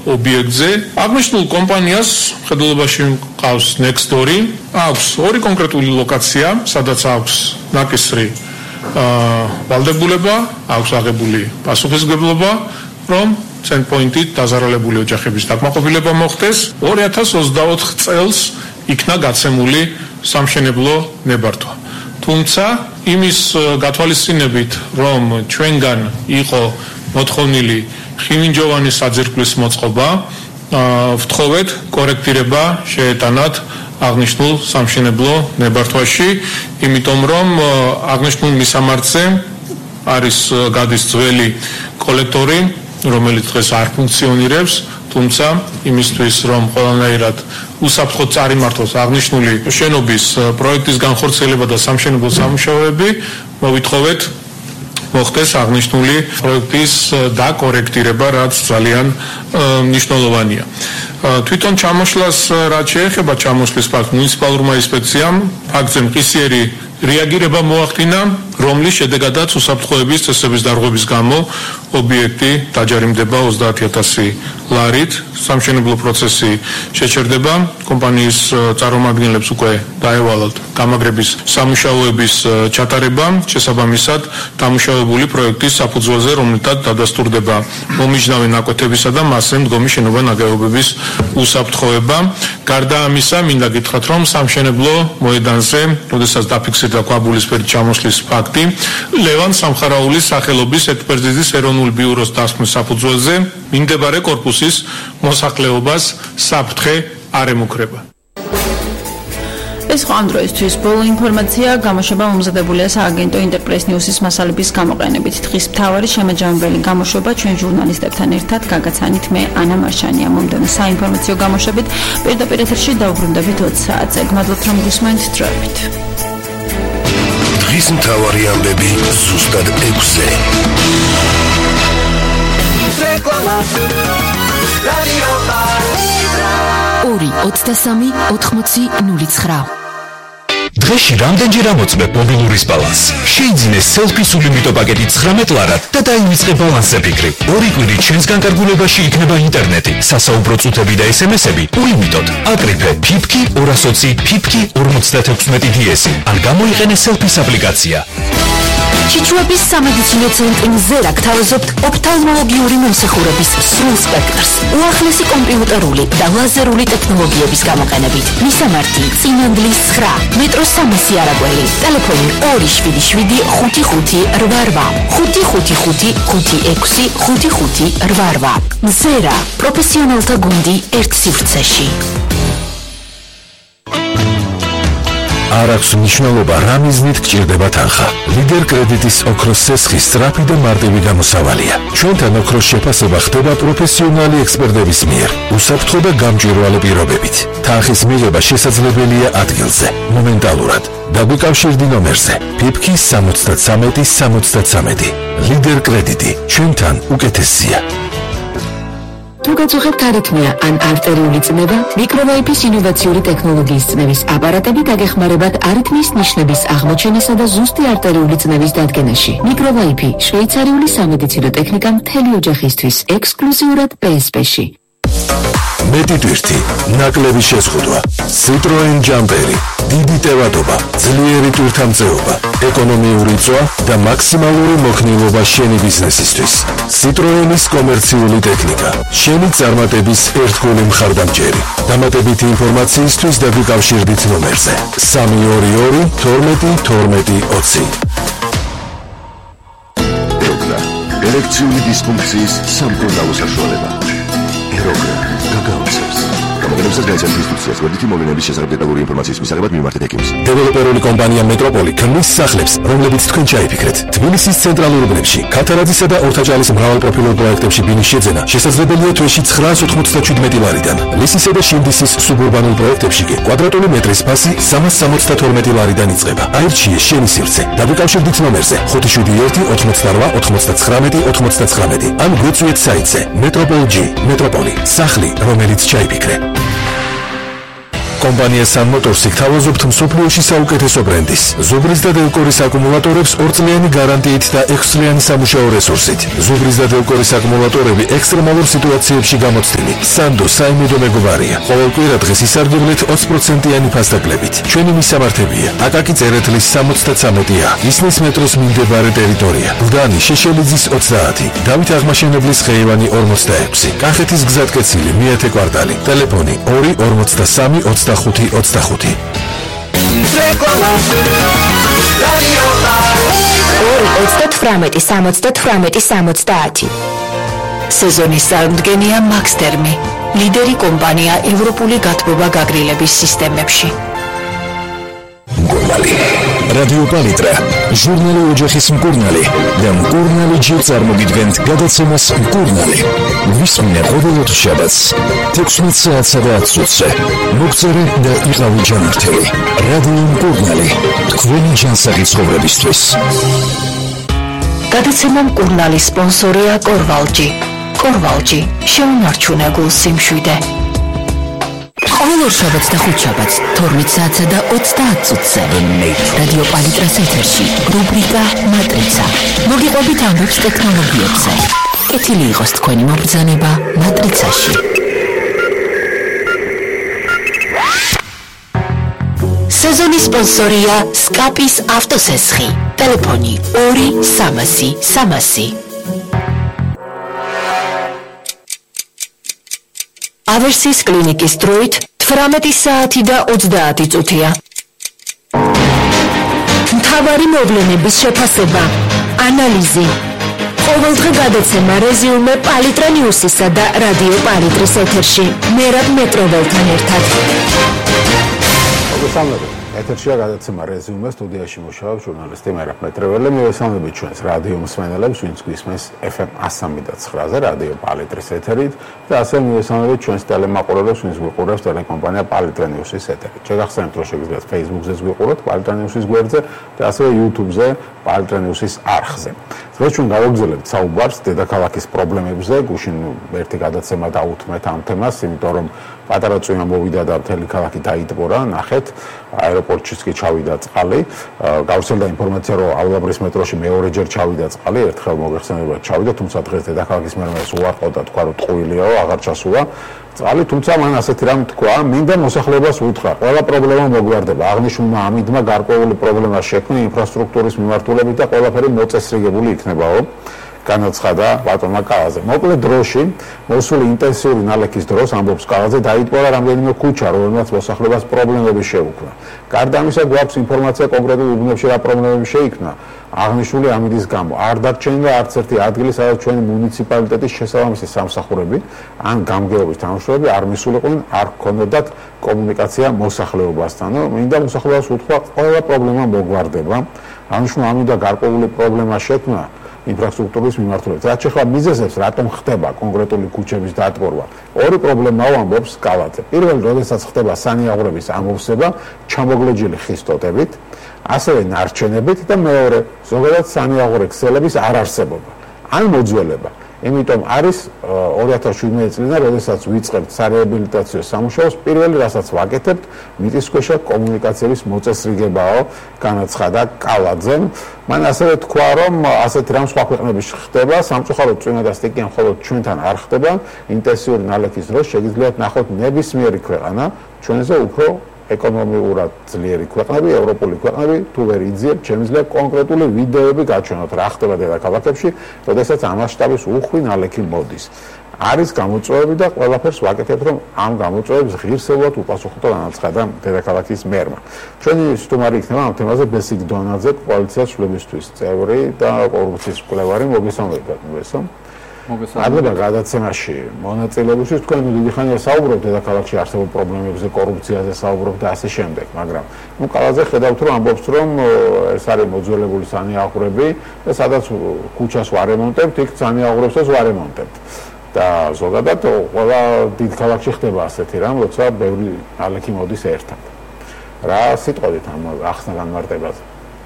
ობიექტზე. აღნიშნულ კომპანიას მხედველობაში მყავს Nextdoor-ი, აქვს ორი კონკრეტული ლოკაცია, სადაც აქვს ნაკისრი ვალდებულება, აქვს აღებული პასუხისმგებლობა, რომ Cendpoint-ით დაზარალებული ოჯახების დაკმაყოფილება მოხდეს. 2024 წელს იქნა გაცემული სამშენებლო ნებართვა. თუმცა იმის გათვალისწინებით, რომ ჩვენგან იყო მოთხოვნილი ხიმინჯოვანის საძირკვლის მოწყობა, ვთხოვეთ კორექტირება შეეტანათ აღნიშნულ სამშენებლო ნებართვაში, იმიტომ რომ აღნიშნულ მისამართზე არის გადის ძველი კოლექტორი, რომელიც დღეს არ ფუნქციონირებს, თუმცა იმისთვის რომ ყველანაირად უსაფრთხოდ წარიმართოს აღნიშნული შენობის პროექტის განხორციელება და სამშენებლო სამუშაოები, მოვითხოვეთ მოხდეს აღნიშნული პროექტის დაკორექტირება, რაც ძალიან მნიშვნელოვანია. თვითონ ჩამოშლას რაც შეეხება ჩამოშლის ფაქტს, მუნიციპალურმა ინსპექციამ ფაქტზე მყისიერი რეაგირება მოახდინა, რომლის შედეგადაც უსაფრთხოების წესების დარღვევის გამო ობიექტი დაჯარიმდება 30,000 ლარით. სამშენებლო პროცესი შეჩერდება. კომპანიის წარმომადგენლებს უკვე დაევალათ გამაგრების სამუშაოების ჩატარება, შესაბამისად დამუშავებული პროექტის საფუძველზე, რომელთაც დადასტურდება მომიჯნავე ნაკვეთებისა და მასზე მდგომი შენობა-ნაგებობების უსაფრთხოება. გარდა ამისა, მინდა გითხრათ, რომ სამშენებლო მოედანზე, როდესაც დაფიქსირდა ქვაბულისფერი ჩამოშლის ფაქტი, ლევან სამხარაულის სახელობის ექსპერტიზის ეროვნული ბიუროს დასკვნის საფუძველზე მიმდებარე კორპუსის მოსახლეობას საფრთხე არ ემუქრება. ეს ხო ამ დროისთვის ბოლო ინფორმაცია. გამოშვება მომზადებულია სააგენტო ინტერპრეს ნიუსის მასალების გამოყენებით. დღის მთავარი შემაჯამებელი გამოშვება ჩვენ ჟურნალისტებთან ერთად გაგაცანით მე ანა მარშანია. მომდევნო საინფორმაციო გამოშვებით პირდაპირ ეთერში დავბრუნდებით 20 საათზე. გმადლობთ რომ გისმენთ. დროებით. დღის მთავარი ამბები ზუსტად 6-ზე. რეკლამა რადიო პალიტრა 2-23-80-09. დღეში რამდენჯერ ამოწმებ მობილურის ბალანსს? შეიძინეს სელფის ულიმიტო პაკეტი 19 ლარად და დაივიწყე ბალანსზე ფიქრი. ორი კვირით ჩვენს განკარგულებაში იქნება ინტერნეტი, სასაუბრო წუთები და SMS-ები ულიმიტოდ. აკრიფე ფიფკი 220 ფიფკი 56 DS ან გამოიყენე სელფის აპლიკაცია. ჩიჩუების სამედიცინო ცენტრი მზერა გთავაზობთ ოფთალმოლოგიური მომსახურების სრულ სპექტრს, უახლესი კომპიუტერული და ლაზერული ტექნოლოგიების გამოყენებით. მისამართი: წინანდლის 9, მეტროს 300 არაგველი, ტელეფონი 277-55-88, 555-56-55-88. მზერა, პროფესიონალთა გუნდი ერთ სივრცეში. არ აქვს მნიშვნელობა რა მიზნით გჭირდება თანხა. ლიდერ კრედიტის ოქროს სესხი სწრაფი და მარტივი გამოსავალია. ჩვენთან ოქროს შეფასება ხდება პროფესიონალი ექსპერტების მიერ, უსაფრთხო და გამჭვირვალე პირობებით. თანხის მიღება შესაძლებელია ადგილზე, მომენტალურად. დაგვიკავშირდი ნომერზე ფიფკი 73-73. ლიდერ კრედიტი, ჩვენთან უკეთესია. თუ გაწუხებთ არითმია ან არტერიული წნევა, მიკროვაიფის ინოვაციური ტექნოლოგიის წნევის აპარატები დაგეხმარებათ არითმიის ნიშნების აღმოჩენასა და ზუსტი არტერიული წნევის დადგენაში. მიკროვაიფი შვეიცარიული სამედიცინო ტექნიკა მთელი ოჯახისთვის, ექსკლუზიურად PSP-ში. მეტი ტვირთი, ნაკლები შეზღუდვა, Citroen Jumperi, დიდი ტევადობა, ძლიერი ტვირთამწეობა, ეკონომიური წვა და მაქსიმალური მოქნილობა შენი ბიზნესისთვის. Citroenis კომერციული ტექნიკა, შენი წარმატების ერთგული მხარდამჭერი. დამატებითი ინფორმაციისთვის დაგვიკავშირდით ნომერზე 322-12-12-20. ეროგრა, ელექტრიული დისფუნქციის სამკურნალო საშუალება. ეროგრა, გაგაოცებს. გამოგონებსაც გაიცემთ ინსტრუქციას გვერდითი მოვლენების შესახებ დეტალური ინფორმაციის მისაღებად მიმართეთ ექიმს. დეველოპერული კომპანია მეტროპოლი ქმნის სახლებს, რომლებიც თქვენ ჩაიფიქრეთ. თბილისის ცენტრალურ უბნებში, ქათარაძისა და ორთაჭალის მრავალპროფილურ პროექტებში ბინის შეძენა შესაძლებელია თვეში 997 ლარიდან. ლისისა და შინდისის სუბურბანულ პროექტებში კი კვადრატული მეტრის ფასი 372 ლარიდან იწყება. აირჩიე შენი სივრცე. დაგვიკავშირდით ნომერზე 578-88-99-99 ან გვეწვიეთ საიტზე Metropol G. მეტროპოლი, სახლი, რომელიც ჩაიფიქრე. კომპანია Sun Motors გთავაზობთ მსოფლიოში საუკეთესო ბრენდის ზუბრის და დელკორის აკუმულატორებს 2 წლიანი გარანტიით და 6 წლიანი სამუშაო რესურსით. ზუბრის და დელკორის აკუმულატორები ექსტრემალურ სიტუაციებში გამოცდილი. Sando საიმედო მეგობარია. ყოველ კვირა დღეს ისარგებლეთ 20%-იანი ფასდაკლებით. ჩვენი მისამართებია: აკაკი წერეთლის 73-ა, ისნის მეტროს მიმდებარე ტერიტორია, ბლდანი შეშელიძის 30, დავით აღმაშენებლის ხეივანი 46, კახეთის გზატკეცილი მეათე კვარტალი, ტელეფონი 243 25 25. რეკლამა რადიო პალიტრა 70 სეზონის წარმომადგენელია Max Termi, ლიდერი კომპანია ევროპული გათბობა გაგრილების სისტემებში. რადიო პალიტრა, ჟურნალი ოჯახის მკურნალი და მკურნალი ჯერ წარმოგიდგენთ გადაცემას მკურნალი. ვისმინე ყოველ შაბათს 16 საათსა და 10 წუთზე. მოგწერე და იყავი ჯანმრთელი. რადიო მკურნალი, თქვენი ჯანსაღი ცხოვრებისთვის. გადაცემა მკურნალის სპონსორია კორვალჯი. კორვალჯი, შეუნარჩუნებულ სიმშვიდე. ყოველ შაბათს და ხუთშაბათს 12 საათსა და 30 წუთზე რადიო პალიტრას ეთერში რუბრიკა მატრიცა. მოგიყვებით ამბებს ტექნოლოგიებზე. კეთილი იყოს თქვენი მობრძანება მატრიცაში. სეზონის სპონსორია სკაპის ავტოსესხი. ტელეფონი 2 300 300. ავერსის კლინიკის დროით 18 საათი და 30 წუთია. მთავარი მოვლენების შეფასება, ანალიზი. ყოველდღე გადაცემა რეზიუმე პალიტრა ნიუსისა და რადიო პალიტრის ეთერში. მერაბ მეტროველთან ერთად. მოგესალმებით. ეთერშია გადაცემა რეზიუმე, სტუდიაში მუშაობს ჟურნალისტი მერაბ მეტროველი. მივესალმებით ჩვენს რადიო მსმენელებს, ვინც გვისმენს FM 103.9-ზე რადიო პალიტრის ეთერით და ასევე მივესალმებით ჩვენს ტელემაყურებლებს, ვინც გვიყურებს ტელეკომპანია პალიტრა ნიუსის ეთერით. შეგახსენებთ, რომ შეგიძლიათ Facebook-ზეც გვიყუროთ პალიტრა ნიუსის გვერდზე და ასევე YouTube-ზე პალიტრა ნიუსის არხზე. დღეს ჩვენ გავაგრძელებთ საუბარს დედაქალაქის პრობლემებზე. გუშინ ერთი გადაცემა დაუთმეთ ამ თემას, იმიტომ რომ პატარა წვიმა მოვიდა და მთელი ქალაქი დაიტბორა, ნახეთ, აეროპორტშიც კი ჩავიდა წყალი. გავრცელდა ინფორმაცია, რომ აულაბრის მეტროში მეორეჯერ ჩავიდა წყალი, ერთხელ მოგეხსენებათ ჩავიდა, თუმცა დღეს დედაქალაქის მერმეს უარყოდა, თქვა რომ ტყუილიაო, აღარ ჩასულა წყალი, თუმცა მან ასეთი რამ თქვა, მინდა მოსახლეობას უთხრა, ყველა პრობლემა მოგვარდება. აღნიშნულმა ამიდმა გარკვეული პრობლემა შექმნა ინფრასტრუქტურის მიმართულებით და ყველაფერი მოწესრიგებული იქნებაო. განაცხადა ბატონმა კალაზე. მოკლედ დროში, მოსული ინტენსიური ნალექის დროს ამბობს კალაზე დაიტბორა რამდენიმე ქუჩა, რომელმაც მოსახლეობას პრობლემები შეუქმნა. გარდა ამისა, გვაქვს ინფორმაცია კონკრეტულ უბნებში რა პრობლემები შეიქმნა. აღნიშნული ამიდის გამო არ დარჩენილა არც ერთი ადგილი, სადაც ჩვენი მუნიციპალიტეტის შესაბამისი სამსახურები ან გამგეობის თანამშრომლები არ მისულიყვნენ, არ ჰქონდათ კომუნიკაცია მოსახლეობასთან. მინდა მოსახლეობას უთხრა, ყველა პრობლემა მოგვარდება. აღნიშნულ ამიდა გარკვეული პრობლემა შექმნა ინფრასტრუქტურის მიმართულებით. რაც შეხება მიზეზებს, რატომ ხდება კონკრეტული ქუჩების დატბორვა. ორი პრობლემაა ამბობს კალაძე. პირველი, როდესაც ხდება სანიაღვრების ამოვსება, ჩამოგლეჯილი ხის ტოტებით, ასევე ნარჩენებით და მეორე, ზოგადად სანიაღვრე ქსელების არ არსებობა ან მოძველება. იმიტომ არის 2017 წლიდან, როდესაც ვიწყებთ სარეაბილიტაციო სამუშაოს, პირველი რასაც ვაკეთებთ, მიწისქვეშა კომუნიკაციების მოწესრიგებაო, განაცხადა კალაძემ. მან ასევე თქვა, რომ ასეთი რამ სხვა ქვეყნებში ხდება, სამწუხაროდ წვიმა და სტიკიან მხოლოდ ჩვენთან არ ხდება, ინტენსიური ნალექის დროს შეგიძლიათ ნახოთ ნებისმიერი ქვეყანა, ჩვენზე უფრო ეკონომიურად ძლიერი ქვეყნები, ევროპული ქვეყნები, თუ ვერ იძიებთ, შემიძლია კონკრეტული ვიდეოები გაჩვენოთ, რა ხდება დედაქალაქებში, როდესაც ამ მასშტაბის უხვი ნალექი მოდის. არის გამოწვევები და ყველაფერს ვაკეთებთ, რომ ამ გამოწვევებს ღირსეულად უპასუხოთ, განაცხადა დედაქალაქის მერმა. ჩვენი სტუმარი იქნება ამ თემაზე ბესიკ დონაძე, კოალიციას შვილებისთვის წევრი და კორუფციის მკვლევარი. მოგესალმებით, მოგესალმებით. მოგესალმებით გადაცემაში მონაწილეობისთვის. თქვენ დიდი ხანია საუბრობთ დედაქალაქში არსებულ პრობლემებზე, კორუფციაზე საუბრობთ და ასე შემდეგ, მაგრამ კალაზე ხედავთ, რომ ამბობს, რომ ეს არის მოძველებული სანიაღვრები და სადაც ქუჩას ვარემონტებთ, იქ სანიაღვრებსაც ვარემონტებთ. და ზოგადად ყველა დიდ ქალაქში ხდება ასეთი რამ, როცა ბევრი ნალექი მოდის ერთად. რა სიტყვით ამ ახსნა განმარტებაზე?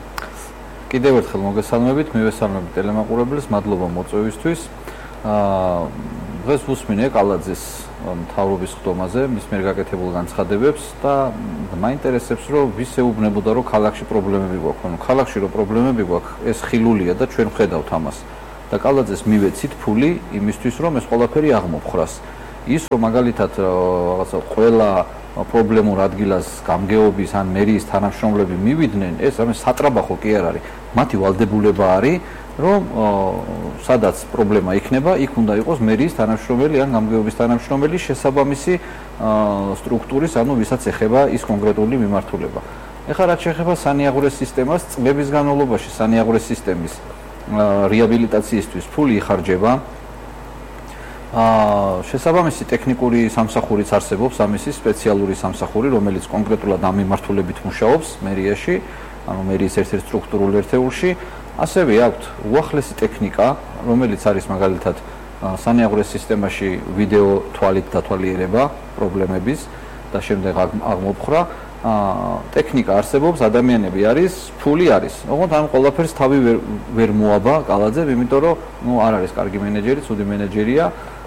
კიდევ ერთხელ მოგესალმებით, მივესალმებით ტელემაყურებლებს, მადლობა მოწვევისთვის. დღეს ვუსმინე კალაძის მთავრობის ხდომაზე, მის მიერ გაკეთებულ განცხადებებს და მაინტერესებს, რომ ვის ეუბნებოდა, რომ ქალაქში პრობლემები გვაქვს. ანუ ქალაქში რომ პრობლემები გვაქვს, ეს ხილულია და ჩვენ ვხედავთ ამას. და კალაძეს მივეცით ფული იმისთვის, რომ ეს ყველაფერი აღმოფხრას. ის რომ მაგალითად რაღაცა ყველა პრობლემურ ადგილას გამგეობის ან მერიის თანამშრომლები მივიდნენ, ეს რამე სატრაბახო კი არ არის. მათი ვალდებულება არის, რომ სადაც პრობლემა იქნება, იქ უნდა იყოს მერიის თანამშრომელი ან გამგეობის თანამშრომელი შესაბამისი სტრუქტურის, ანუ ვისაც ეხება ის კონკრეტული მიმართულება. ეხლა რაც შეეხება სანიაღვრეს სისტემას, წლების განმავლობაში სანიაღვრეს სისტემის რეაბილიტაციისთვის ფული იხარჯება. შესაბამისი ტექნიკური სამსახურიც არსებობს, ამისი სპეციალური სამსახური, რომელიც კონკრეტულად ამ მიმართულებით მუშაობს მერიაში, ანუ მერიის ერთ-ერთ სტრუქტურულ ერთეულში. ასევე აქვთ უახლესი ტექნიკა, რომელიც არის მაგალითად სანიაღვრეს სისტემაში ვიდეო თვალით დათვალიერება პრობლემების და შემდეგ აღმოფხრა. ტექნიკა არსებობს, ადამიანები არის, ფული არის. ოღონდ ამ ყველაფერს თავი ვერ მოაბა კალაძე, იმიტომ რომ არ არის კარგი მენეჯერი, ცუდი მენეჯერია.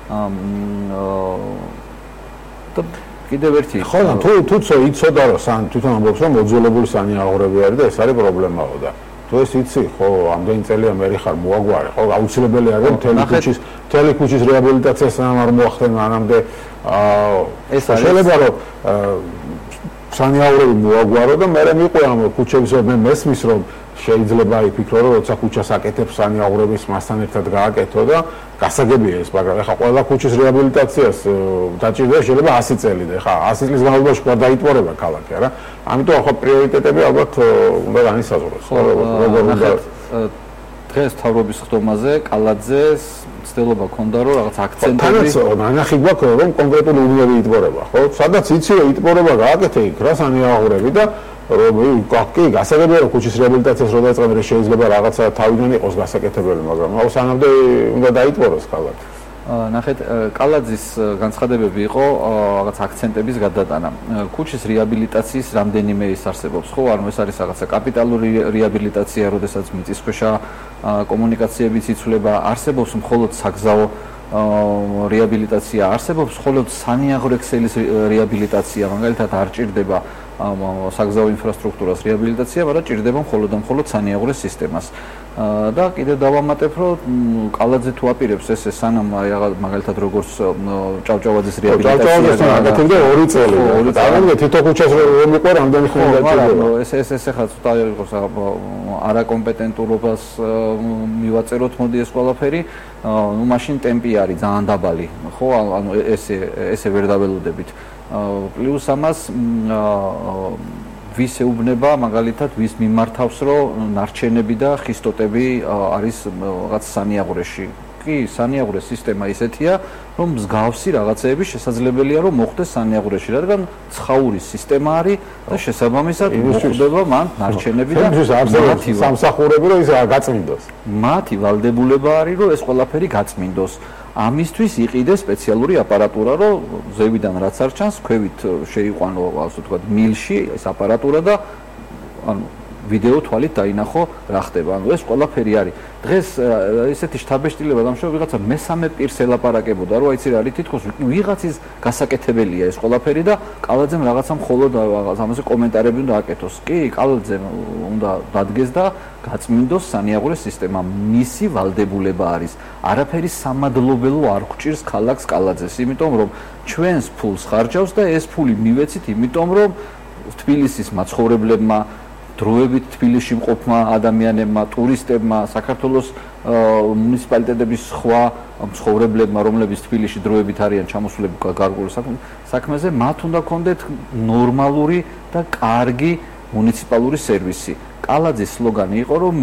და კიდევ ერთი ხო, თუ იცოდა რომ თვითონ ამბობს რომ მოძველებული სანიაღვრები არის და ეს არის პრობლემაო და თუ ეს იცი, ხო, ამდენი წელია მე ხარ მოაგვარე, ხო, აუცილებელი არის მთელი ქუჩის რეაბილიტაციას არ მოახდენ მანამდე. ეს შეიძლება რომ სანიაღვრები მოაგვარო და მე მიყვე ამ ქუჩების მე მესმის რომ შეიძლება იფიქრო რომ როცა ქუჩას აკეთებს სანიაღვრების მასთან ერთად გააკეთო და გასაგებია ეს, მაგრამ ეხლა ყველა ქუჩის რეაბილიტაციას დაჭირდება შეიძლება 100 წელი და ეხლა 100 წლის განმავლობაში ყარ დაიტბორება ქალაქი, არა? ამიტომ ახლა პრიორიტეტები ალბათ უნდა განისაზღვროს. როგორ უნდა დღეს თავრობის ხდომაზე კალაძეს ცდილობა ქონდა რომ რაღაც აქცენტები ანახი გვაქვს რომ კონკრეტული უნიერი იტბორება, ხო? სადაც იცი რომ იტბორება გააკეთე იქ რა სანიაღვრები და რომ კი გასაგებია რომ ქუჩის რეაბილიტაციას რო დაიწყებენ შეიძლება რაღაცა თავიდან იყოს გასაკეთებელი, მაგრამ აუ სანამდე უნდა დაიტბოროს ქალაქი. ნახეთ, კალაძის განცხადებები იყო რაღაც აქცენტების გადატანა. ქუჩის რეაბილიტაციის რამდენიმე ის არსებობს, ხო? ანუ ეს არის რაღაცა კაპიტალური რეაბილიტაცია, როდესაც მიწისქვეშა კომუნიკაციებიც იცვლება, არსებობს მხოლოდ საგზაო რეაბილიტაცია, არსებობს მხოლოდ სანიაღვრე ქსელის რეაბილიტაცია, მაგალითად არ ჭირდება საგზაო ინფრასტრუქტურას რეაბილიტაცია, მაგრამ ჭირდება მხოლოდ სანიაღვრეს სისტემას. და კიდევ დავამატებ, რომ კალაძე თუ აპირებს ეს სანამ მაგალითად როგორც ჭავჭავაძის რეაბილიტაცია გაკეთებდა 2 წელი. და თითო ქუჩას რომ მიყვა რამდენი ხანი დაჭირდება. ეს ახლა ცოტა იყოს არაკომპეტენტურობას მივაწეროთ მოდი ეს ყველაფერი. ნუ მაშინ ტემპი არის ძალიან დაბალი, ხო? ანუ ესე ვერ დაველოდებით. პლუს ამას ვის ეუბნება მაგალითად ვის მიმართავს რომ ნარჩენები და ხისტოტები არის რაღაც სანიაღვრეში. კი, სანიაღვრეს სისტემა ისეთია, რომ მსგავსი რაღაცეები შესაძლებელია რომ მოხდეს სანიაღვრეში, რადგან ცხაურის სისტემა არის და შესაბამისად მოხდება მან ნარჩენები და მათი სამსახურები რომ ის გაწმინდოს. მათი ვალდებულება არის რომ ეს ყველაფერი გაწმინდოს. ამისთვის იყიდეს სპეციალური აპარატურა, რომ ზევიდან რაც არ ჩანს, ქვევით შეიყვანო, ასე ვთქვათ, მილში ეს აპარატურა და ანუ ვიდეო თვალით დაინახო რა ხდება. ანუ ეს ყველაფერი არის. დღეს ესეთი შთაბეჭდილება დამშოვე ვიღაცა მესამე პირს ელაპარაკებოდა, რომ აიცი რა არის თითქოს ვიღაცის გასაკეთებელია ეს ყველაფერი და კალაძემ რაღაცა მხოლოდ ამაზე კომენტარები უნდა აკეთოს. კი, კალაძემ უნდა დადგეს და გაწმინდოს სანიაღვრეს სისტემა. მისი ვალდებულება არის. არაფერი სამადლობელო არ გვჭირს ქალაქს კალაძეს, იმიტომ რომ ჩვენს ფულს ხარჯავს და ეს ფული მივეცით, იმიტომ რომ თბილისის მაცხოვრებლებმა დროებით თბილისში მყოფმა ადამიანებმა, ტურისტებმა, საქართველოს მუნიციპალიტეტების სხვა მცხოვრებლებმა, რომლებიც თბილისში დროებით არიან ჩამოსულები გარკვეულ საქმეზე, მათ უნდა კონდეთ ნორმალური და კარგი მუნიციპალური სერვისი. კალაძის სლოგანი იყო, რომ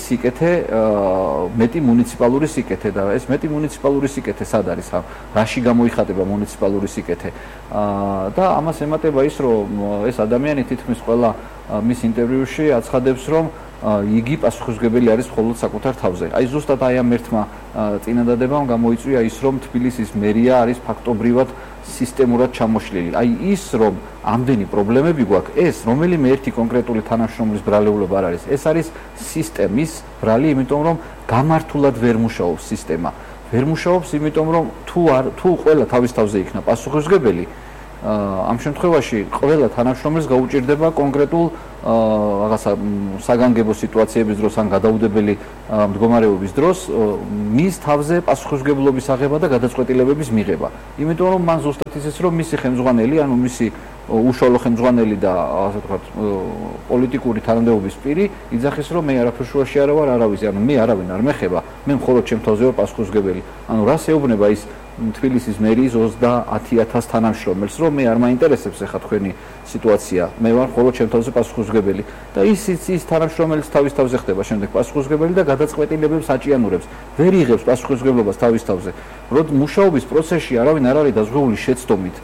მეტი მუნიციპალური სიკეთე და ეს მეტი მუნიციპალური სიკეთე სად არის? რაში გამოიხატება მუნიციპალური სიკეთე? და ამას ემატება ის, რომ ეს ადამიანი თითქმის ყველა მის ინტერვიუში აცხადებს, რომ იგი პასუხისმგებელი არის მხოლოდ საკუთარ თავზე. აი ზუსტად აი ამ ერთმა წინადადებამ გამოიწვია ის, რომ თბილისის მერია არის ფაქტობრივად სისტემურად ჩამოშლილი. აი ის, რომ ამდენი პრობლემები გვაქვს, ეს რომელიმე ერთი კონკრეტული თანამშრომლის ბრალეულობა არ არის. ეს არის სისტემის ბრალი, იმიტომ რომ გამართულად ვერ მუშაობს სისტემა. ვერ მუშაობს, იმიტომ რომ თუ ყველა თავის თავზე იქნა პასუხისმგებელი, ამ შემთხვევაში ყველა თანამშრომელს გაუჭირდება კონკრეტულ რაღაცა საგანგებო სიტუაციების დროს ან გადაუდებელი მდგომარეობის დროს მის თავზე პასუხისმგებლობის აღება და გადაწყვეტილებების მიღება. იმიტომ რომ მან ზუსტად ისიც რომ მისი ხელმძღვანელი, ანუ მისი უშუალო ხელმძღვანელი და ასე ვთქვათ პოლიტიკური თანამდებობის პირი იძახის რომ მე არაფერ შუაში არ ვარ არავის, ანუ მე არავინ არ მეხება, მე მხოლოდ ჩემ თავზე ვარ პასუხისმგებელი. ანუ რას ეუბნება ის თბილისის მერიის 30,000 თანამშრომელს, რომ მე არ მაინტერესებს ახლა თქვენი სიტუაცია, მე ვარ მხოლოდ ჩემ თავზე პასუხისმგებელი და ის თანამშრომელიც თავის თავზე ხდება შემდეგ პასუხისმგებელი და გადაწყვეტილებებს აჭიანურებს, ვერ იღებს პასუხისმგებლობას თავის თავზე. როდის მუშაობის პროცესში არავინ არ არის დაზღვეული შეცდომით,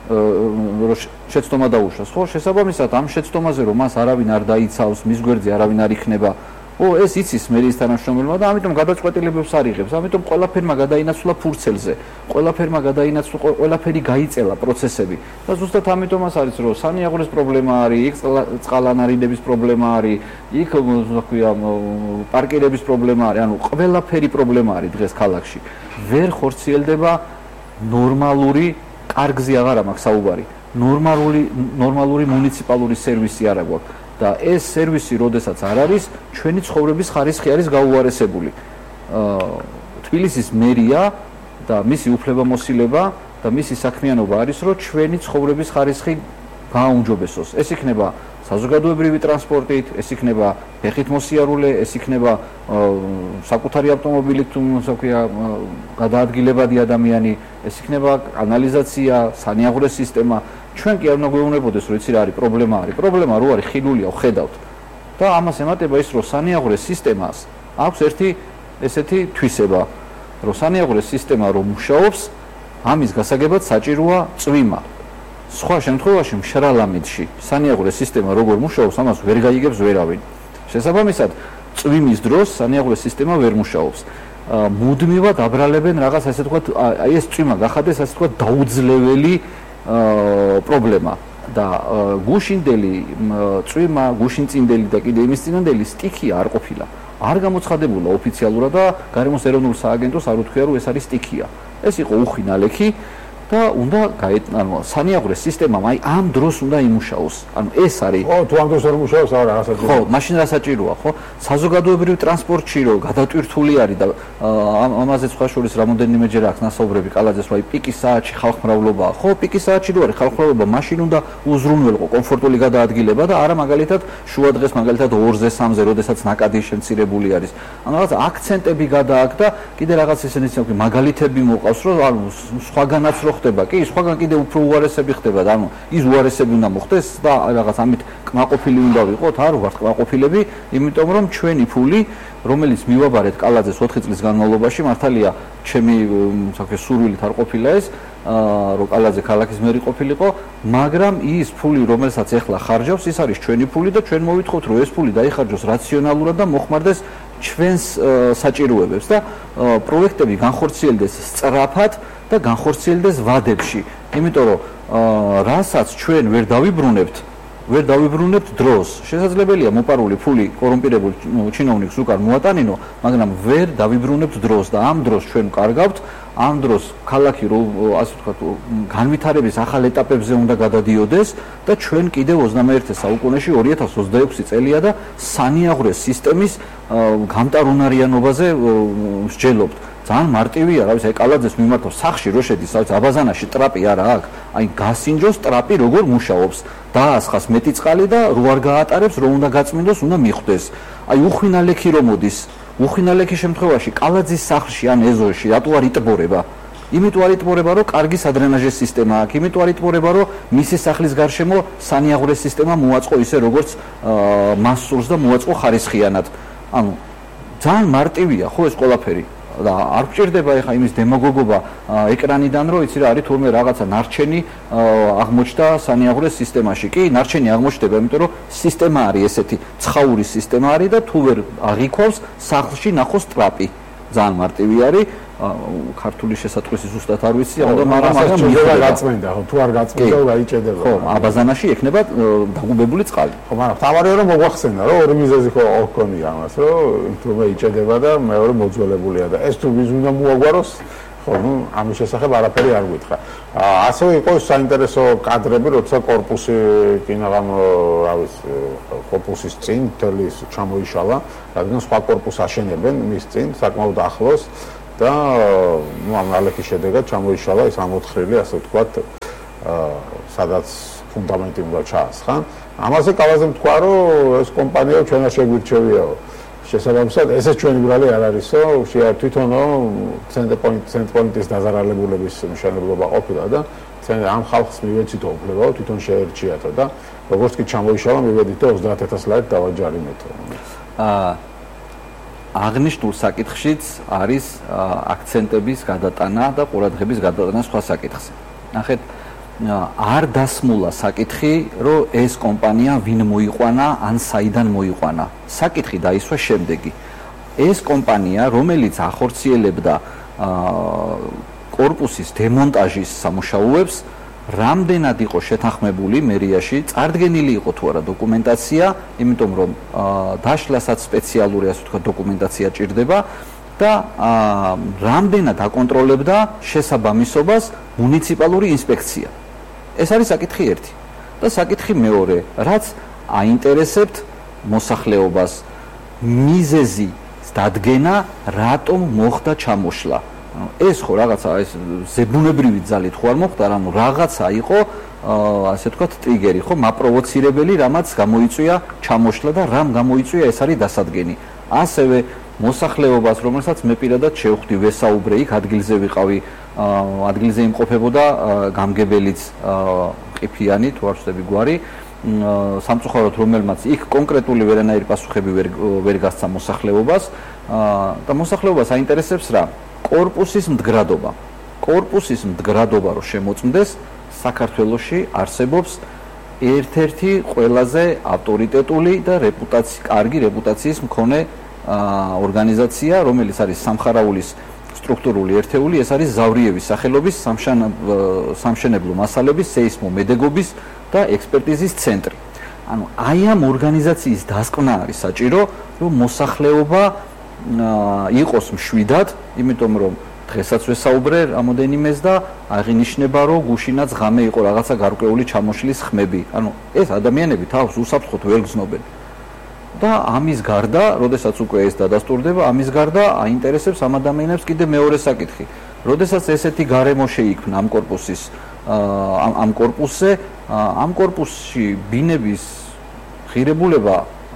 შეცდომა დაუშვას, ხო? შესაბამისად ამ შეცდომაზე რომ მას არავინ არ დაიცავს, მის გვერდზე არავინ არ იქნება, ეს იცის მერიის თანამშრომელმა და ამიტომ გადაწყვეტილებებს არ იღებს. ამიტომ ყველაფერმა გადაინაცვლა ფურცელზე, ყველაფერი გაიწელა პროცესები. და ზუსტად ამიტომაც არის რომ სანიაღვრეს პრობლემა არის, იქ წყალანარიდების პრობლემა არის, იქ თქვია პარკირების პრობლემა არის, ანუ ყველაფერი პრობლემა არის დღეს ქალაქში. ვერ ხორციელდება ნორმალური კარგზე აღარ მაქვს საუბარი. ნორმალური მუნიციპალური სერვისი არ აქვს. და ეს სერვისი, როდესაც არ არის, ჩვენი ცხოვრების ხარისხი არის გაუარესებული. თბილისის მერია და მისი უფლებამოსილება და მისი საქმიანობა არის, რომ ჩვენი ცხოვრების ხარისხი გააუმჯობესოს. ეს იქნება საზოგადოებრივი ტრანსპორტით, ეს იქნება ფეხით მოსიარულე, ეს იქნება საკუთარი ავტომობილით, გადაადგილებადი ადამიანი, ეს იქნება კანალიზაცია, სანიაღვრეს სისტემა. ჩვენ კი არ უნდა გვეუბნებოდეს, რომ იცი რა არის პრობლემა არის. პრობლემა რო არის ხილულია, ხედავთ. და ამას ემატება ის, რომ სანიაღვრეს სისტემას აქვს ერთი ესეთი თვისება, რომ სანიაღვრეს სისტემა რომ მუშაობს, ამის გასაგებად საჭიროა წვიმა. სხვა შემთხვევაში მშრალ ამინდში სანიაღვრეს სისტემა როგორ მუშაობს, ამას ვერ გაიგებს ვერავინ. შესაბამისად, წვიმის დროს სანიაღვრეს სისტემა ვერ მუშაობს. მუდმივად აბრალებენ რაღაც ასე ვთქვათ, აი ეს წვიმა გახადეს ასე ვთქვათ დაუძლეველი პრობლემა და გუშინდელი წვიმა, გუშინწინდელი და კიდე იმის წინანდელი სტიქია არ ყოფილა. არ გამოცხადებულა ოფიციალურად და გარემოს ეროვნულ სააგენტოს არ უთქვია რომ ეს არის სტიქია. ეს იყო უხი ნალექი და უნდა ანუ სანიაღვრეს სისტემამ აი ამ დროს უნდა იმუშაოს. ანუ ეს არის. ხო, თუ ამ დროს არ მუშაობს, არა საჭიროა. ხო, მაშინ რა საჭიროა, ხო? საზოგადოებრივ ტრანსპორტში რომ გადატვირთული არის და ამაზე სხვა შორის რამოდენიმეჯერ აქვს ნასაუბრები კალაძეს, რომ აი პიკის საათში ხალხმრავლობაა. ხო, პიკის საათში რო არის ხალხმრავლობა, მაშინ უნდა უზრუნველყო კომფორტული გადაადგილება და არა მაგალითად შუა დღეს მაგალითად 2-ზე 3-ზე, როდესაც ნაკადი შემცირებული არის. ანუ რაღაც აქცენტები გადააქვს და კიდე რაღაც ისინი მაგალითები მოყავს, რომ ანუ სხვაგანაც რო ხდება, კი, სხვაგან კიდე უფრო უარესები ხდება და ანუ ის უარესები უნდა მოხდეს და რაღაც ამით კმაყოფილი უნდა ვიყოთ, არ ვართ კმაყოფილები, იმიტომ რომ ჩვენი ფული, რომელიც მივაბარეთ კალაძეს 4 წლის განმავლობაში, მართალია ჩემი სურვილით არ ყოფილა ეს, რომ კალაძე ქალაქის მერი ყოფილიყო, მაგრამ ის ფული, რომელსაც ეხლა ხარჯავს, ის არის ჩვენი ფული და ჩვენ მოვითხოვთ, რომ ეს ფული დაიხარჯოს რაციონალურად და მოხმარდეს ჩვენს საჭიროებებს და პროექტები განხორციელდეს სწრაფად და განხორციელდეს ვადებში. იმიტომ რომ რასაც ჩვენ ვერ დავიბრუნებთ დროს. შესაძლებელია მოპარული ფული კორუმპირებულ ჩინოვნიკს უკან მოატანინო, მაგრამ ვერ დავიბრუნებთ დროს და ამ დროს ჩვენ ვკარგავთ, ამ დროს ქალაქი ასე ვთქვათ განვითარების ახალ ეტაპებზე უნდა გადადიოდეს და ჩვენ კიდევ 21 საუკუნეში 2026 წელია და სანიაღვრეს სისტემის გამტარუნარიანობაზე მსჯელობთ. ძალიან მარტივია, რა ვიცი, აი კალაძეს მიმართავს სახში რო შედის, რა ვიცი, აბაზანაში ტრაპი არა აქვს, აი გასინჯოს ტრაპი როგორ მუშაობს, დაასხას მეტი წყალი და რო არ გაატარებს, რო უნდა გაწმინდოს, უნდა მიხვდეს. აი უხვინალექი რომ მოდის, უხვინალექი შემთხვევაში კალაძის სახლში ან ეზოში რატო არ იტბორება? იმიტომ არ იტბორება, რომ კარგი სადრენაჟის სისტემა აქვს, იმიტომ არ იტბორება, რომ მისი სახლის გარშემო სანიაღვრეს სისტემა მოაწყო ისე როგორც მას სურს და მოაწყო ხარისხიანად. ანუ ძალიან მარტივია ხო ეს ყველაფერი. და არ გვჭირდება ეხა იმის დემაგოგობა ეკრანიდან, რომ იცი რა არის თურმე რაღაცა ნარჩენი აღმოჩნდა სანიაღვრეს სისტემაში. კი, ნარჩენი აღმოჩნდება, იმიტომ რომ სისტემა არის ესეთი, ცხაური სისტემა არის და თუ ვერ აღიქვავს სახლში ნახოს ტრაპი. ძალიან მარტივი არის ქართული შესატყვისი ზუსტად არ ვიცი, მაგრამ მიიღება გაწმენდა, ხო, თუ არ გაწმენდა, გაიჭედება. ხო, აბაზანაში ექნება დაგუბებული წყალი. ხო, მაგრამ თავარია რომ მოგვახსენა, რომ ორი მიზეზი ხო ოქონია ამას, რომ თუმცა იჭედება და მეორე მოძველებულია და ეს თუ ვის უნდა მოაგვაროს, ხო, ნუ ამის შესახებ არაფერი არ გითხრა. ასევე იყო საინტერესო კადრები, როცა корпуსი კინაღამ, რა ვიცი, корпуსის წინ მთელი ჩამოიშალა, რადგან სხვა корпуს აშენებენ მის წინ საკმაოდ ახლოს. და ნუ ამ ნალექის შედეგად ჩამოიშალა ეს ამოთხრილი, ასე ვთქვათ, სადაც ფუნდამენტი უნდა ჩაასხა. ამაზე კალაზე ვთქვა, რომ ეს კომპანია ჩვენ არ შეგვირჩევიაო. შესაბამისად, ესეც ჩვენი ბრალი არ არისო, თვითონო ცენტრპოინტის დაზარალებულების მშენებლობა ყოფილა და ამ ხალხს მივეცითო უფლებაო, თვითონ შეერჩიათო და როგორც კი ჩამოიშალა, მივედითო 30000 ლარი დავაჯარიმეთო. აღნიშნულ საკითხშიც არის აქცენტების გადატანა და ყურადღების გადატანა სხვა საკითხზე. ნახეთ, არ დასმულა საკითხი, რომ ეს კომპანია ვინ მოიყვანა, ან საიდან მოიყვანა. საკითხი დაისვა შემდეგი. ეს კომპანია, რომელიც ახორციელებდა корпуსის დემონტაჟის სამუშაოებს, რამდენად იყო შეთანხმებული მერიაში, წარდგენილი იყო თუ არა დოკუმენტაცია, იმიტომ რომ დაშლასაც სპეციალური, ასე ვთქვათ, დოკუმენტაცია ჭირდება და რამდენად აკონტროლებდა შესაბამისობას მუნიციპალური ინსპექცია. ეს არის საკითხი ერთი. და საკითხი მეორე, რაც აინტერესებთ მოსახლეობას, მიზეზი დადგენა, რატომ მოხდა ჩამოშლა. ეს ხო რაღაცა ეს ზებუნებრივი ძალით ხო არ მოხდა, რამო რაღაცა იყო, ასე ვთქვათ, ტრიგერი, ხო, მაპროვოცირებელი, რამაც გამოიწვია ჩამოშლა და რამ გამოიწვია, ეს არის დასადგენი. ასევე მოსახლეობას, რომელსაც მე პირადად შევხვდი, ვესაუბრე იქ, ადგილზე ვიყავი, ადგილზე იმყოფებოდა გამგებელიც ყიფიანი, თუ არ ვცდები გვარი, სამწუხაროდ რომელმაც იქ კონკრეტული ვერანაირი პასუხები ვერ გასცა მოსახლეობას და მოსახლეობას აინტერესებს რა? корпуსის მდგრადობა. корпуსის მდგრადობა რო შემოწმდეს, საქართველოში არსებობს ერთ-ერთი ყველაზე ავტორიტეტული და კარგი რეპუტაციის მქონე ორგანიზაცია, რომელიც არის სამხარაულის სტრუქტურული ერთეული, ეს არის ზავრიევის სახელობის სამშენებლო მასალების სეისმომედეგობის და ექსპერტიზის ცენტრი. ანუ აი ამ ორგანიზაციის დასკვნა არის საჭირო, რომ მოსახლეობა იყოს მშვიდად, იმიტომ რომ დღესაც ვესაუბრე რამოდენიმეს და აღინიშნება, რომ გუშინაც ღამე იყო რაღაცა გარკვეული ჩამოშლის ხმები. ანუ ეს ადამიანები თავს უსაფრთხოდ ვერ გრძნობენ. და ამის გარდა, როდესაც უკვე ეს დადასტურდება, ამის გარდა აინტერესებს ამ ადამიანებს კიდე მეორე საკითხი. როდესაც ესეთი გარემო შეიქმნა ამ корпуსის ამ корпуსზე, ამ корпуსში ბინების ღირებულება